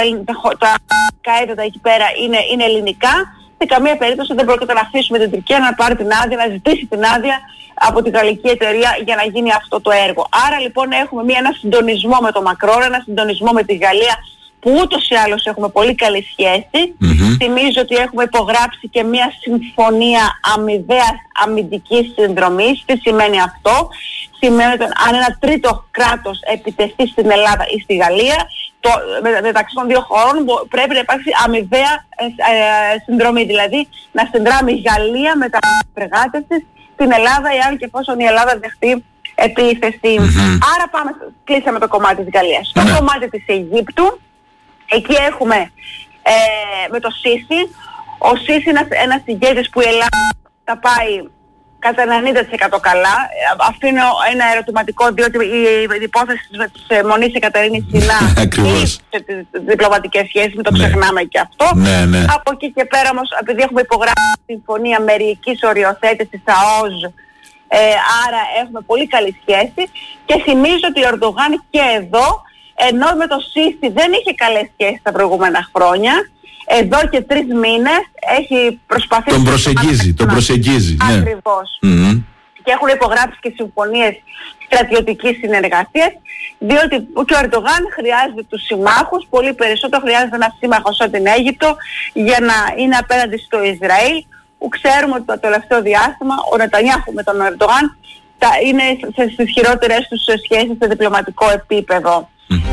τα έδωτα εκεί πέρα είναι ελληνικά. Σε καμία περίπτωση δεν πρόκειται να αφήσουμε την Τουρκία να πάρει την άδεια, να ζητήσει την άδεια από τη γαλλική εταιρεία για να γίνει αυτό το έργο. Άρα λοιπόν έχουμε ένα συντονισμό με τον Μακρόν, ένα συντονισμό με τη Γαλλία, που ούτως ή άλλως έχουμε πολύ καλή σχέση. Θυμίζω ότι έχουμε υπογράψει και μια συμφωνία αμοιβαίας αμυντικής συνδρομής. Τι σημαίνει αυτό? Σημαίνει ότι αν ένα τρίτο κράτος επιτεθεί στην Ελλάδα ή στη Γαλλία, μεταξύ των δύο χωρών πρέπει να υπάρξει αμοιβαία συνδρομή. Δηλαδή να συνδράμει η Γαλλία με τα φρεγάτες της στην Ελλάδα, εάν και εφόσον η Ελλάδα δεχτεί επίθεση. Άρα κλείσαμε το κομμάτι της Γαλλίας. Στο κομμάτι της Αιγύπτου, εκεί έχουμε με το Σίση. Ο Σίση είναι ένας ηγέτης που η Ελλάδα τα πάει κατά 90% καλά. Αφήνω ένα ερωτηματικό, διότι η υπόθεση της Μονής Εκατερίνης Σινά κλείσε τις διπλωματικές σχέσεις, μην το ξεχνάμε και αυτό. Από εκεί και πέρα όμως, επειδή έχουμε υπογράψει συμφωνία μερικής οριοθέτησης ΑΟΖ, άρα έχουμε πολύ καλή σχέση, και θυμίζω ότι ο Ερντογάν και εδώ, ενώ με το Σίση δεν είχε καλές σχέσεις τα προηγούμενα χρόνια, εδώ και 3 μήνες έχει προσπαθήσει... Τον προσεγγίζει. Ακριβώς. και έχουν υπογράψει και συμφωνίες στρατιωτικής συνεργασίας, διότι και ο Ερντογάν χρειάζεται τους συμμάχους, πολύ περισσότερο χρειάζεται ένα σύμμαχο σαν την Αίγυπτο για να είναι απέναντι στο Ισραήλ, που ξέρουμε ότι το τελευταίο διάστημα ο Νετανιάχου με τον Ερντογάν είναι στις χειρότερες τους σχέσεις σε διπλωματικό επίπεδο.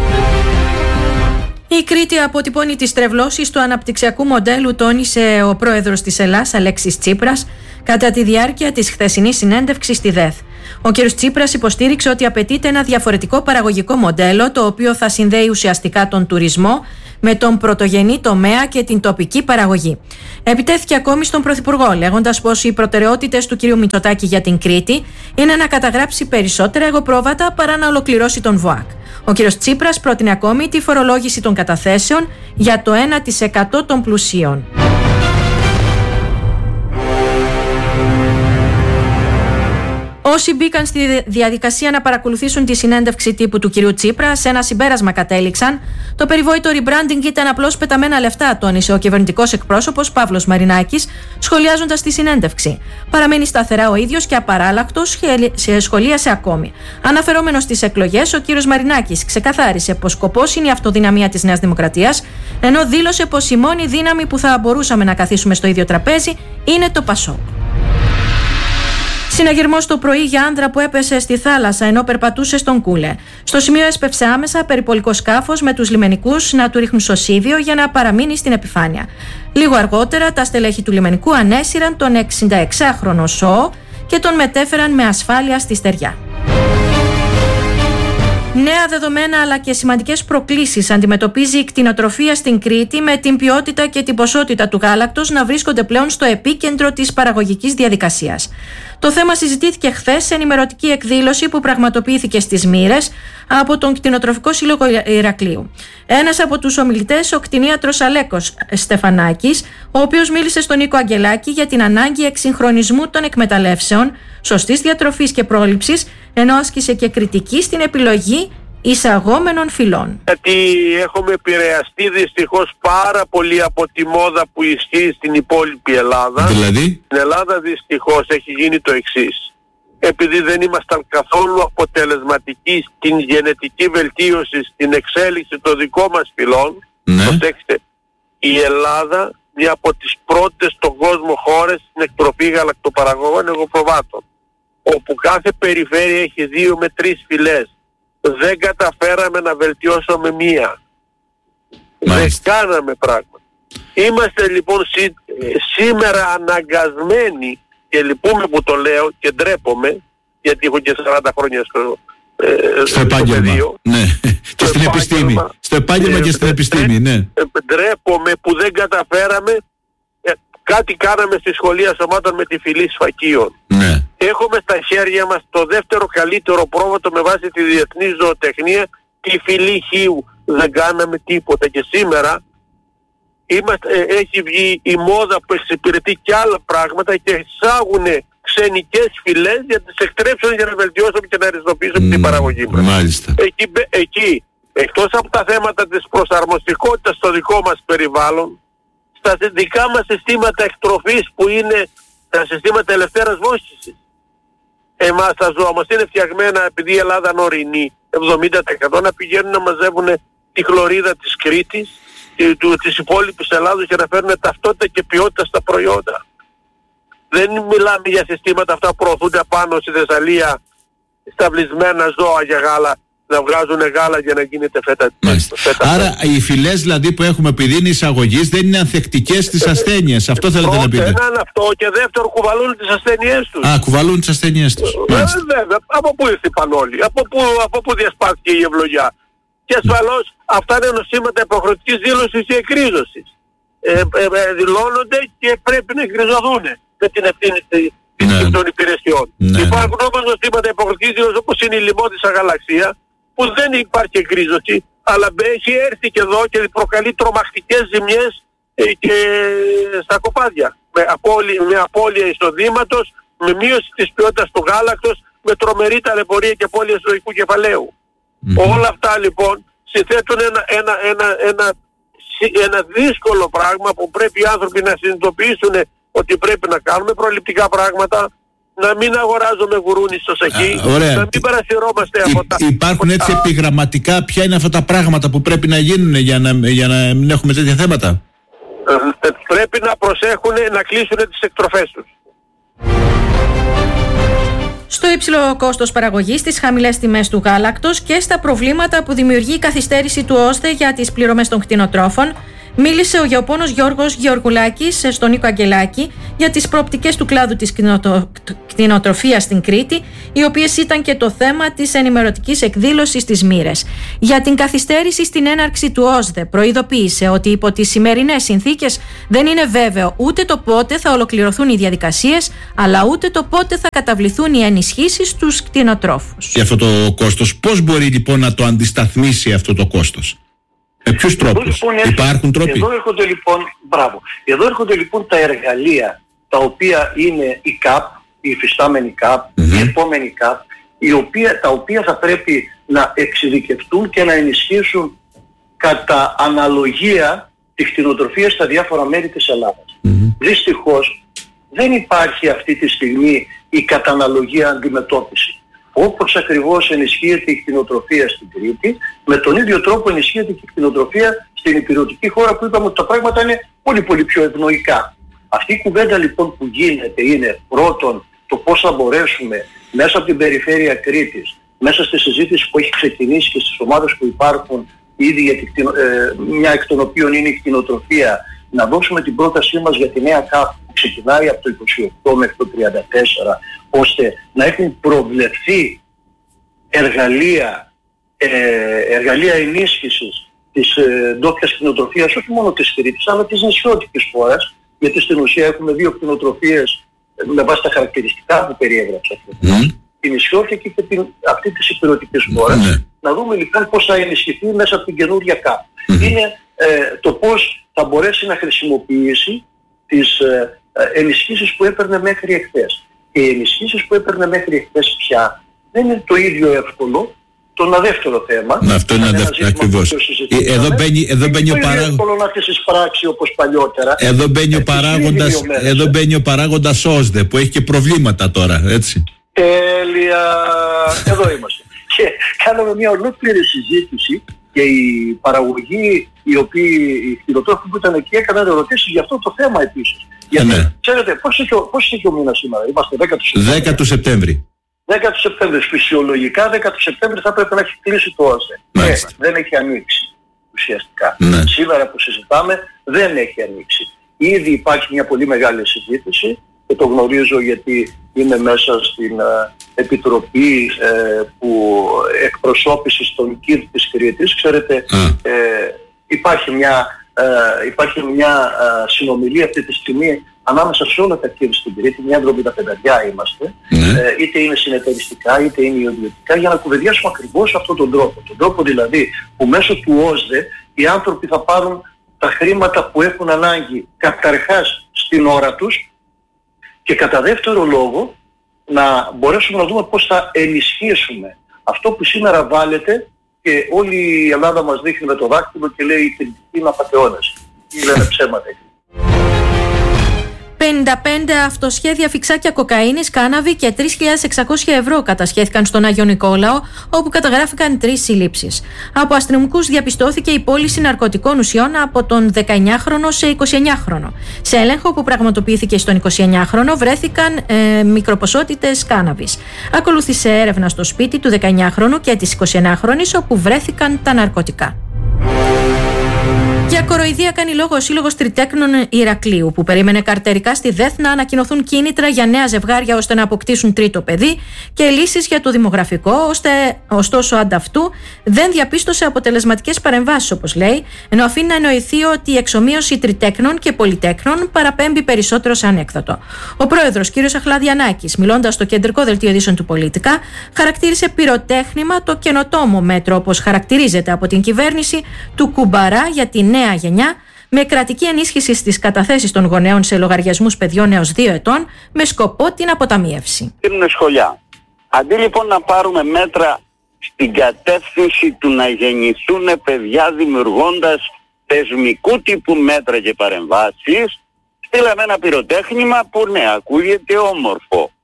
Η Κρήτη αποτυπώνει τις τρευλώσεις του αναπτυξιακού μοντέλου, τόνισε ο πρόεδρος της Ελλάδας, Αλέξης Τσίπρας, κατά τη διάρκεια της χθεσινής συνέντευξης στη ΔΕΘ. Ο κ. Τσίπρας υποστήριξε ότι απαιτείται ένα διαφορετικό παραγωγικό μοντέλο, το οποίο θα συνδέει ουσιαστικά τον τουρισμό με τον πρωτογενή τομέα και την τοπική παραγωγή. Επιτέθηκε ακόμη στον Πρωθυπουργό, λέγοντας πως οι προτεραιότητες του κ. Μητσοτάκη για την Κρήτη είναι να καταγράψει περισσότερα εγωπρόβατα παρά να ολοκληρώσει τον ΒΟΑΚ. Ο κ. Τσίπρας πρότεινε ακόμη τη φορολόγηση των καταθέσεων για το 1% των πλουσίων. Όσοι μπήκαν στη διαδικασία να παρακολουθήσουν τη συνέντευξη τύπου του κυρίου Τσίπρα, σε ένα συμπέρασμα κατέληξαν. Το περιβόητο rebranding ήταν απλώς πεταμένα λεφτά, τόνισε ο κυβερνητικός εκπρόσωπος Παύλος Μαρινάκης, σχολιάζοντας τη συνέντευξη. Παραμένει σταθερά ο ίδιος και απαράλλακτος, σχολίασε ακόμη. Αναφερόμενος στις εκλογές, ο κύριος Μαρινάκης ξεκαθάρισε πως σκοπός είναι η αυτοδυναμία της Νέας Δημοκρατίας, ενώ δήλωσε πως η μόνη δύναμη που θα μπορούσαμε να καθίσουμε στο ίδιο τραπέζι είναι το ΠΑΣΟΚ. Συναγερμός το πρωί για άνδρα που έπεσε στη θάλασσα ενώ περπατούσε στον Κούλε. Στο σημείο έσπευσε άμεσα περιπολικό σκάφος με τους λιμενικούς να του ρίχνουν σωσίβιο για να παραμείνει στην επιφάνεια. Λίγο αργότερα τα στελέχη του λιμενικού ανέσυραν τον 66χρονο ΣΟ και τον μετέφεραν με ασφάλεια στη στεριά. Νέα δεδομένα αλλά και σημαντικές προκλήσεις αντιμετωπίζει η κτηνοτροφία στην Κρήτη, με την ποιότητα και την ποσότητα του γάλακτος να βρίσκονται πλέον στο επίκεντρο της παραγωγικής διαδικασίας. Το θέμα συζητήθηκε χθες σε ενημερωτική εκδήλωση που πραγματοποιήθηκε στις Μοίρες από τον Κτηνοτροφικό Σύλλογο Ηρακλείου. Ένας από τους ομιλητές, ο κτηνίατρος Αλέκος Στεφανάκης, ο οποίος μίλησε στον Νίκο Αγγελάκη για την ανάγκη εξυγχρονισμού των εκμεταλλεύσεων, σωστής διατροφής και πρόληψης, ενώ άσκησε και κριτική στην επιλογή εισαγόμενων φυλών. Γιατί έχουμε επηρεαστεί δυστυχώς πάρα πολύ από τη μόδα που ισχύει στην υπόλοιπη Ελλάδα. Δηλαδή? Στην Ελλάδα δυστυχώς έχει γίνει το εξής. Επειδή δεν ήμασταν καθόλου αποτελεσματικοί στην γενετική βελτίωση, στην εξέλιξη των δικών μας φυλών, προσέξτε, η Ελλάδα μια από τις πρώτες στον κόσμο χώρες στην εκτροφή γαλακτοπαραγωγών εγωπροβάτων, όπου κάθε περιφέρεια έχει 2 με 3 φυλές. Δεν καταφέραμε να βελτιώσουμε μία. Δεν κάναμε πράγματα. Είμαστε λοιπόν σήμερα αναγκασμένοι, και λυπούμε που το λέω και ντρέπομαι, γιατί έχω και 40 χρόνια στο επάγγελμα. Ναι. Και στην επιστήμη. Στο επάγγελμα και στην επιστήμη, ναι. Ντρέπομαι που δεν καταφέραμε. Κάτι κάναμε στη σχολεία σωμάτων με τη φυλή σφακίων. Ναι. Έχουμε στα χέρια μας το δεύτερο καλύτερο πρόβατο με βάση τη διεθνή ζωοτεχνία, τη φυλή χείου. Δεν κάναμε τίποτα και σήμερα έχει βγει η μόδα που εξυπηρετεί και άλλα πράγματα και εισάγουν ξενικές φυλές για τις εκτρέψουν για να βελτιώσουμε και να ριζοποιήσουμε την παραγωγή μας. Μάλιστα. Εκεί, εκτός από τα θέματα της προσαρμοστικότητας στο δικό μας περιβάλλον, στα δικά μας συστήματα εκτροφής που είναι τα συστήματα ελευθέρας βόσκησης. Εμάς τα ζώα μας είναι φτιαγμένα, επειδή η Ελλάδα είναι ορεινή, 70% να πηγαίνουν να μαζεύουν τη χλωρίδα της Κρήτης, της υπόλοιπης Ελλάδος, για να φέρουν ταυτότητα και ποιότητα στα προϊόντα. Δεν μιλάμε για συστήματα αυτά που προωθούνται απάνω στη Θεσσαλία, σταυλισμένα ζώα για γάλα, να βγάζουν γάλα για να γίνεται φέτα. Άρα οι φυλές δηλαδή που έχουμε, επειδή είναι εισαγωγής, δεν είναι ανθεκτικές στις ασθένειες. Αυτό θέλετε να πείτε? Έναν αυτό, και δεύτερο, κουβαλούν τις ασθένειές τους. Κουβαλούν τις ασθένειές τους. Βέβαια. Από πού ήρθαν όλοι? Από πού διασπάθηκε η ευλογιά? Και ασφαλώς αυτά είναι νοσήματα υποχρεωτικής δήλωσης ή εκρίζωσης. Δηλώνονται και πρέπει να εκκριζωθούν με την ευθύνη των υπηρεσιών. Υπάρχουν όμως νοσήματα υποχρεωτικής δήλωσης, όπως είναι η λιμώδησα γαλαξία, που δεν υπάρχει εκκρίζωση, αλλά έχει έρθει και εδώ και προκαλεί τρομακτικές ζημιές και στα κοπάδια. Με απώλεια εισοδήματος, με μείωση της ποιότητας του γάλακτος, με τρομερή ταλαιπωρία και απώλεια ζωικού κεφαλαίου. Όλα αυτά λοιπόν συνθέτουν ένα δύσκολο πράγμα που πρέπει οι άνθρωποι να συνειδητοποιήσουν ότι πρέπει να κάνουμε προληπτικά πράγματα, να μην αγοράζουμε γουρούνι στο σακί, να μην παρασυρώμαστε από τα... Υπάρχουν έτσι επιγραμματικά ποια είναι αυτά τα πράγματα που πρέπει να γίνουν για να μην έχουμε τέτοια θέματα? Πρέπει να προσέχουν να κλείσουν τις εκτροφές τους. Στο υψηλό κόστος παραγωγής, στις χαμηλές τιμές του γάλακτος και στα προβλήματα που δημιουργεί η καθυστέρηση του ΟΣΔΕ για τις πληρωμές των κτηνοτρόφων, μίλησε ο γεωπόνος Γιώργος Γεωργουλάκης στον Νίκο Αγγελάκη για τις προοπτικές του κλάδου της κτηνοτροφίας στην Κρήτη, οι οποίες ήταν και το θέμα της ενημερωτικής εκδήλωσης της Μοίρες. Για την καθυστέρηση στην έναρξη του ΟΣΔΕ, προειδοποίησε ότι υπό τις σημερινές συνθήκες δεν είναι βέβαιο ούτε το πότε θα ολοκληρωθούν οι διαδικασίες, αλλά ούτε το πότε θα καταβληθούν οι ενισχύσεις στους κτηνοτρόφους. Και αυτό το κόστος, πώς μπορεί λοιπόν να το αντισταθμίσει αυτό το κόστος? Με ποιους τρόπους? Υπάρχουν τρόποι? Εδώ έρχονται λοιπόν τα εργαλεία τα οποία είναι η ΚΑΠ, η υφιστάμενη ΚΑΠ, η επόμενη ΚΑΠ, τα οποία θα πρέπει να εξειδικευτούν και να ενισχύσουν κατά αναλογία τη κτηνοτροφία στα διάφορα μέρη της Ελλάδας. Δυστυχώς δεν υπάρχει αυτή τη στιγμή η κατά αναλογία αντιμετώπιση. Όπως ακριβώς ενισχύεται η κτηνοτροφία στην Κρήτη, με τον ίδιο τρόπο ενισχύεται και η κτηνοτροφία στην υπηρετική χώρα, που είπαμε ότι τα πράγματα είναι πολύ πολύ πιο ευνοϊκά. Αυτή η κουβέντα λοιπόν που γίνεται είναι πρώτον το πώς θα μπορέσουμε μέσα από την περιφέρεια Κρήτης, μέσα στη συζήτηση που έχει ξεκινήσει και στις ομάδες που υπάρχουν ήδη, για μια εκ των οποίων είναι η κτηνοτροφία, να δώσουμε την πρότασή μας για τη νέα ΚΑΠ που ξεκινάει από το 28 μέχρι το 34, ώστε να έχουν προβλεφθεί εργαλεία ενίσχυσης της ντόπιας κτηνοτροφίας, όχι μόνο της Κρήτης, αλλά της νησιώτικης χώρας, γιατί στην ουσία έχουμε δύο κτηνοτροφίες με βάση τα χαρακτηριστικά που περιέγραψα. Την νησιώτικη και αυτή της υπηρετικής χώρας. Να δούμε λοιπόν πώς θα ενισχυθεί μέσα από την καινούργια ΚΑΠ. Είναι το πώς θα μπορέσει να χρησιμοποιήσει τις ενισχύσεις που έπαιρνε μέχρι εχθές. Και οι ενισχύσεις που έπαιρνε μέχρι εχθές πια δεν είναι το ίδιο εύκολο. Το ένα δεύτερο θέμα. Αυτό είναι ακριβώς. Εδώ μπαίνει ο παράγοντας. εύκολο να τις εισπράξει όπως παλιότερα. Εδώ μπαίνει ο παράγοντας ΟΣΔΕ που έχει και προβλήματα τώρα, έτσι. Τέλεια. Εδώ είμαστε. Και κάναμε μια ολόκληρη συζήτηση και η παραγωγή, οι κτηνοτρόφοι που ήταν εκεί έκαναν ερωτήσεις για αυτό το θέμα επίσης. Γιατί ξέρετε πώς έχει ο μήνας σήμερα? Είμαστε 10 του Σεπτέμβρη. 10 του Σεπτέμβρη. Φυσιολογικά 10 του Σεπτέμβρη θα πρέπει να έχει κλείσει το ΟΣΔΕ. Δεν έχει ανοίξει ουσιαστικά. Σήμερα που συζητάμε δεν έχει ανοίξει. Ήδη υπάρχει μια πολύ μεγάλη συζήτηση και το γνωρίζω γιατί είμαι μέσα στην Επιτροπή που εκπροσώπησης των ΚΙΔ της Κρήτης. Ξέρετε, υπάρχει μια συνομιλία αυτή τη στιγμή ανάμεσα σε όλα τα ΚΙΔ στην Κρήτη, μια 75 είμαστε, είτε είναι συνεταιριστικά είτε είναι ιδιωτικά, για να κουβεντιάσουμε ακριβώς αυτόν τον τρόπο. Τον τρόπο δηλαδή που μέσω του ΟΣΔΕ οι άνθρωποι θα πάρουν τα χρήματα που έχουν ανάγκη καταρχάς στην ώρα τους και κατά δεύτερο λόγο να μπορέσουμε να δούμε πώς θα ενισχύσουμε αυτό που σήμερα βάλετε και όλη η Ελλάδα μας δείχνει με το δάκτυλο και λέει η κριτική είναι απατεώνες. Ή λένε ψέματα. 55 αυτοσχέδια φιξάκια κοκαίνης, κάναβη και 3.600 ευρώ κατασχέθηκαν στον Άγιο Νικόλαο, όπου καταγράφηκαν 3 συλλήψεις. Από αστυνομικούς διαπιστώθηκε η πώληση ναρκωτικών ουσιών από τον 19χρονο σε 29χρονο. Σε έλεγχο που πραγματοποιήθηκε στον 29χρονο βρέθηκαν μικροποσότητες κάναβης. Ακολούθησε έρευνα στο σπίτι του 19χρονου και της 29χρονης, όπου βρέθηκαν τα ναρκωτικά. Για κοροϊδία κάνει λόγο ο Σύλλογος Τριτέκνων Ηρακλείου, που περίμενε καρτερικά στη ΔΕΘ να ανακοινωθούν κίνητρα για νέα ζευγάρια ώστε να αποκτήσουν τρίτο παιδί και λύσεις για το δημογραφικό, ωστόσο ανταυτού δεν διαπίστωσε αποτελεσματικές παρεμβάσεις, όπως λέει, ενώ αφήνει να εννοηθεί ότι η εξομοίωση τριτέκνων και πολυτέκνων παραπέμπει περισσότερο σε ανέκδοτο. Ο πρόεδρος κ. Αχλαδιανάκης, μιλώντας στο κεντρικό δελτίο ειδήσεων του Πολίτικα, χαρακτήρισε πυροτέχνημα το καινοτόμο μέτρο, όπως χαρακτηρίζεται από την κυβέρνηση, του κουμπαρά για τη νέα γενιά, με κρατική ενίσχυση στις καταθέσεις των γονέων σε λογαριασμούς παιδιών έως 2 ετών, με σκοπό την αποταμίευση. Είναι σχολιά. Αντί λοιπόν να πάρουμε μέτρα στην κατεύθυνση του να γεννηθούν παιδιά δημιουργώντας θεσμικού τύπου μέτρα και παρεμβάσεις, στείλαμε ένα πυροτέχνημα που ναι, ακούγεται όμορφο.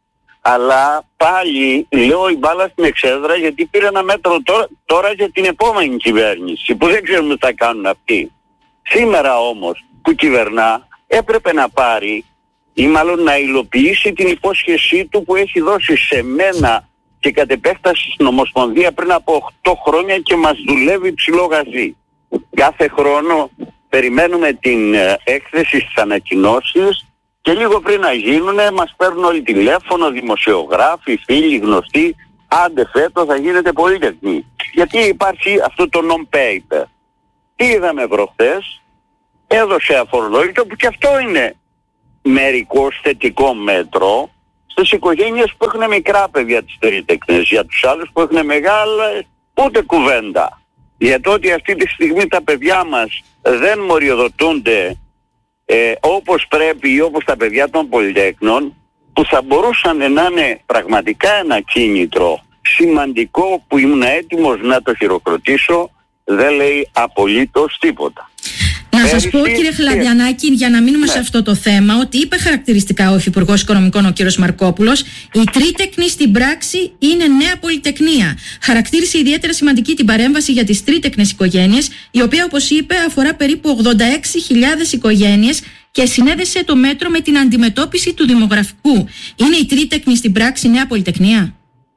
Αλλά πάλι λέω η μπάλα στην εξέδρα, γιατί πήρε ένα μέτρο τώρα για την επόμενη κυβέρνηση που δεν ξέρουμε τι θα κάνουν αυτοί. Σήμερα όμως που κυβερνά έπρεπε να πάρει ή μάλλον να υλοποιήσει την υπόσχεσή του που έχει δώσει σε μένα και κατ' επέκταση στην Ομοσπονδία πριν από 8 χρόνια και μας δουλεύει ψηλό γαζί. Κάθε χρόνο περιμένουμε την έκθεση στις ανακοινώσεις και λίγο πριν να γίνουνε μας παίρνουν όλοι τηλέφωνο, δημοσιογράφοι, φίλοι, γνωστοί. Άντε φέτος θα γίνετε πολυτεχνοί. Γιατί υπάρχει αυτό το non-paper. Τι είδαμε προχθές? Έδωσε αφορολόγητο που και αυτό είναι μερικώς θετικό μέτρο στις οικογένειες που έχουν μικρά παιδιά τις τρίτεκνες. Για τους άλλους που έχουν μεγάλα ούτε κουβέντα. Για το ότι αυτή τη στιγμή τα παιδιά μας δεν μοριοδοτούνται όπως πρέπει ή όπως τα παιδιά των πολυτέκνων, που θα μπορούσαν να είναι πραγματικά ένα κίνητρο σημαντικό που ήμουν έτοιμος να το χειροκροτήσω, δεν λέει απολύτως τίποτα. Να σας πω, κύριε Χλαδιανάκη, για να μείνουμε σε αυτό το θέμα, ότι είπε χαρακτηριστικά ο Υφυπουργός Οικονομικών, ο κύριος Μαρκόπουλος, η τρίτεκνη στην πράξη είναι νέα πολυτεκνία. Χαρακτήρισε ιδιαίτερα σημαντική την παρέμβαση για τις τρίτεκνες οικογένειες, η οποία, όπως είπε, αφορά περίπου 86.000 οικογένειες και συνέδεσε το μέτρο με την αντιμετώπιση του δημογραφικού. Είναι η τρίτεκνη στην πράξη νέα πολυτεκνία?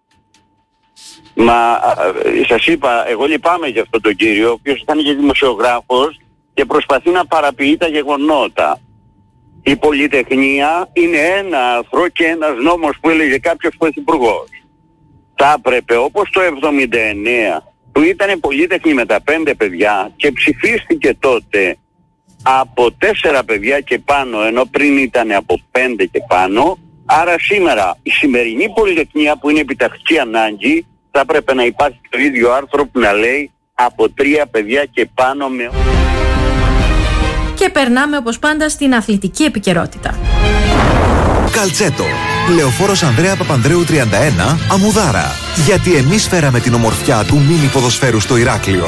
Μα σας είπα, εγώ λυπάμαι για αυτόν τον κύριο, ο οποίος ήταν και δημοσιογράφος και προσπαθεί να παραποιεί τα γεγονότα. Η πολυτεχνία είναι ένα άρθρο και ένας νόμος που έλεγε κάποιος πρωθυπουργός. Θα έπρεπε όπως το 79 που ήταν πολυτεχνή με τα 5 παιδιά και ψηφίστηκε τότε από 4 παιδιά και πάνω, ενώ πριν ήταν από 5 και πάνω. Άρα σήμερα η σημερινή πολυτεχνία που είναι επιτακτική ανάγκη θα έπρεπε να υπάρχει το ίδιο άρθρο που να λέει από 3 παιδιά και πάνω με... Και περνάμε όπως πάντα στην αθλητική επικαιρότητα. Καλτσέτο. Λεωφόρος Ανδρέα Παπανδρέου 31, Αμμουδάρα. Γιατί εμείς φέραμε την ομορφιά του μίνι ποδοσφαίρου στο Ηράκλειο.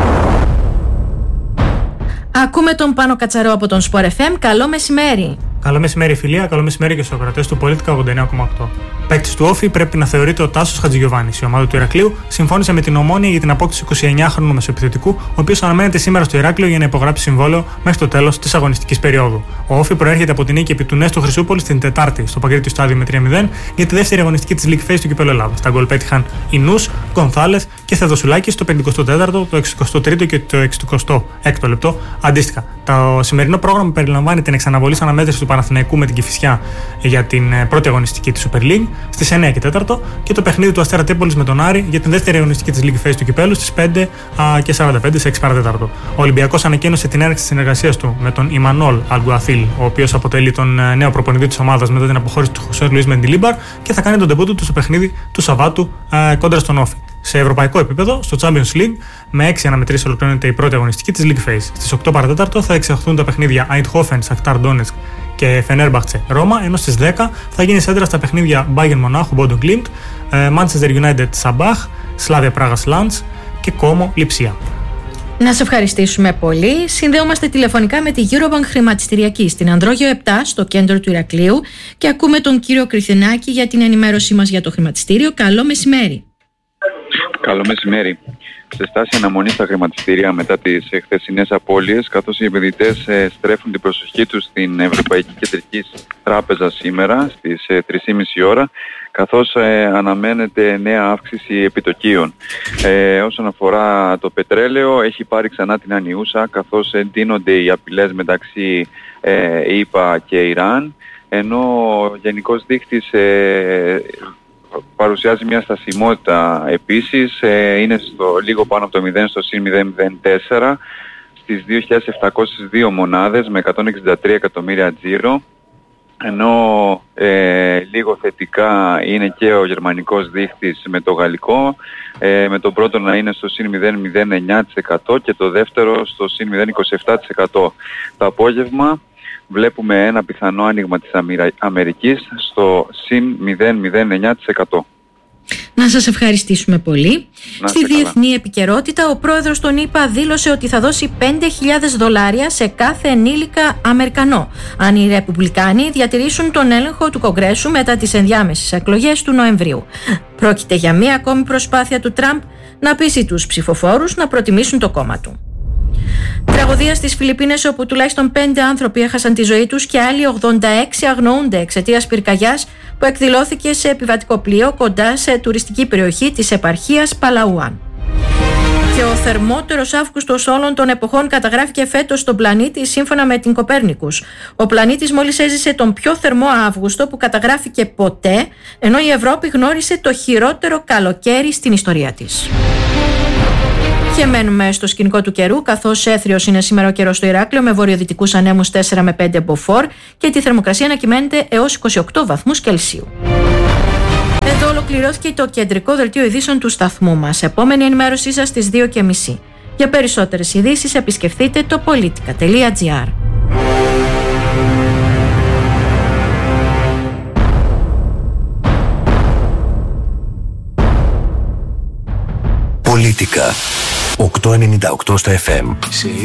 Ακούμε τον Πάνο Κατσαρό από τον Sport FM. Καλό μεσημέρι. Καλό μεσημέρι, φιλία. Καλό μεσημέρι και στους ακροατές του Πολίτικα 89,8. Παίκτης του Όφη πρέπει να θεωρείται ο Τάσος Χατζηγιοβάνης. Η ομάδα του Ηρακλείου συμφώνησε με την Ομόνοια για την απόκτηση 29χρονου μεσοεπιθετικού, ο οποίος αναμένεται σήμερα στο Ηράκλειο για να υπογράψει συμβόλαιο μέχρι το τέλος της αγωνιστικής περίοδου. Ο Όφη προέρχεται από την νίκη επί του Νέστου Χρυσούπολης την Τετάρτη στο Παγκρίτιο στάδιο με 3-0 για τη δεύτερη αγωνιστική της League Phase του Κυπέλλου Ελλάδας. Τα γκολ πέτυχαν οι Νους, Γκονθάλες και Θεδοσουλάκης στο 54ο, το 63ο και το 66ο λεπτό αντίστοιχα. Το σημερινό πρόγραμμα περιλαμβάνει την εξαναβολή αναμέτρηση του Παναθηναϊκού με την Κηφισιά για την πρώτη αγωνιστική της Super League στις 9 και 4 και το παιχνίδι του Αστέρα Τρίπολης με τον Άρη για την δεύτερη αγωνιστική της League Phase του Κυπέλλου στις 5 και 45 σε 6 παρατέταρτο. Ο Ολυμπιακός ανακοίνωσε την έναρξη της συνεργασίας του με τον Ιμανόλ Αλγκουαθίλ, ο οποίος αποτελεί τον νέο προπονητή της ομάδας μετά την αποχώρηση του Χωσέ Λουίς Μεντιλίμπαρ και θα κάνει τον ντεμπούτο του στο παιχνίδι του Σαββάτου κόντρα στον Όφη. Σε ευρωπαϊκό επίπεδο, στο Champions League, με 6 αναμετρήσεις ολοκληρώνεται η πρώτη αγωνιστική της League Phase. Στις 8 παρατέταρτο θα εξαχθούν τα παιχνίδια Eindhoven, Shakhtar Donetsk και Fenerbahce Ρώμα, ενώ στις 10 θα γίνει σέντρα στα παιχνίδια Bayern Μονάχου, Bodo Glimt, Manchester United Sabah, Slavia Praga Slans και Como Lipsia. Να σε ευχαριστήσουμε πολύ. Συνδέομαστε τηλεφωνικά με τη Eurobank Χρηματιστηριακή στην Ανδρόγειο 7 στο κέντρο του Ηρακλείου και ακούμε τον κύριο Κρυθινάκη για την ενημέρωσή μας για το χρηματιστήριο. Καλό μεσημέρι. Καλό μεσημέρι. Σε στάση αναμονή στα χρηματιστήρια μετά τις χθεσινές απώλειες, καθώς οι επενδυτές στρέφουν την προσοχή τους στην Ευρωπαϊκή Κεντρική Τράπεζα σήμερα στις 3.30 ώρα, καθώς αναμένεται νέα αύξηση επιτοκίων. Όσον αφορά το πετρέλαιο, έχει πάρει ξανά την ανιούσα, καθώς εντείνονται οι απειλές μεταξύ ΗΠΑ και Ιράν, ενώ ο γενικός δείκτης παρουσιάζει μια στασιμότητα επίσης, είναι στο λίγο πάνω από το 0 στο συν 0,04 στις 2.702 μονάδες με 163 εκατομμύρια τζίρο, ενώ λίγο θετικά είναι και ο γερμανικός δείκτης με το γαλλικό, με το πρώτο να είναι στο συν 0,09% και το δεύτερο στο συν 0,27%. Το απόγευμα βλέπουμε ένα πιθανό άνοιγμα της Αμερικής στο συν 0,09%. Να σας ευχαριστήσουμε πολύ. Στη διεθνή επικαιρότητα, ο πρόεδρος των ΗΠΑ δήλωσε ότι θα δώσει $5.000 σε κάθε ενήλικα Αμερικανό αν οι Ρεπουμπλικάνοι διατηρήσουν τον έλεγχο του Κογκρέσου μετά τις ενδιάμεσες εκλογές του Νοεμβρίου. Πρόκειται για μία ακόμη προσπάθεια του Τραμπ να πείσει τους ψηφοφόρους να προτιμήσουν το κόμμα του. Τραγωδία στις Φιλιππίνες, όπου τουλάχιστον 5 άνθρωποι έχασαν τη ζωή τους και άλλοι 86 αγνοούνται εξαιτίας πυρκαγιάς που εκδηλώθηκε σε επιβατικό πλοίο κοντά σε τουριστική περιοχή της επαρχίας Παλαουάν. Και ο θερμότερος Αύγουστος όλων των εποχών καταγράφηκε φέτος στον πλανήτη σύμφωνα με την Κοπέρνικους. Ο πλανήτης μόλις έζησε τον πιο θερμό Αύγουστο που καταγράφηκε ποτέ, ενώ η Ευρώπη γνώρισε το χειρότερο καλοκαίρι στην ιστορία της. Και μένουμε στο σκηνικό του καιρού, καθώς έθριος είναι σήμερα ο καιρός στο Ηράκλειο με βορειοδυτικούς ανέμους 4 με 5 μποφόρ και τη θερμοκρασία να κυμαίνεται έως 28 βαθμούς Κελσίου. Εδώ ολοκληρώθηκε το κεντρικό δελτίο ειδήσεων του σταθμού μας. Επόμενη ενημέρωσή σας στις 2:30. Για περισσότερες ειδήσεις επισκεφτείτε το politica.gr. Πολίτικα 898 στα FM.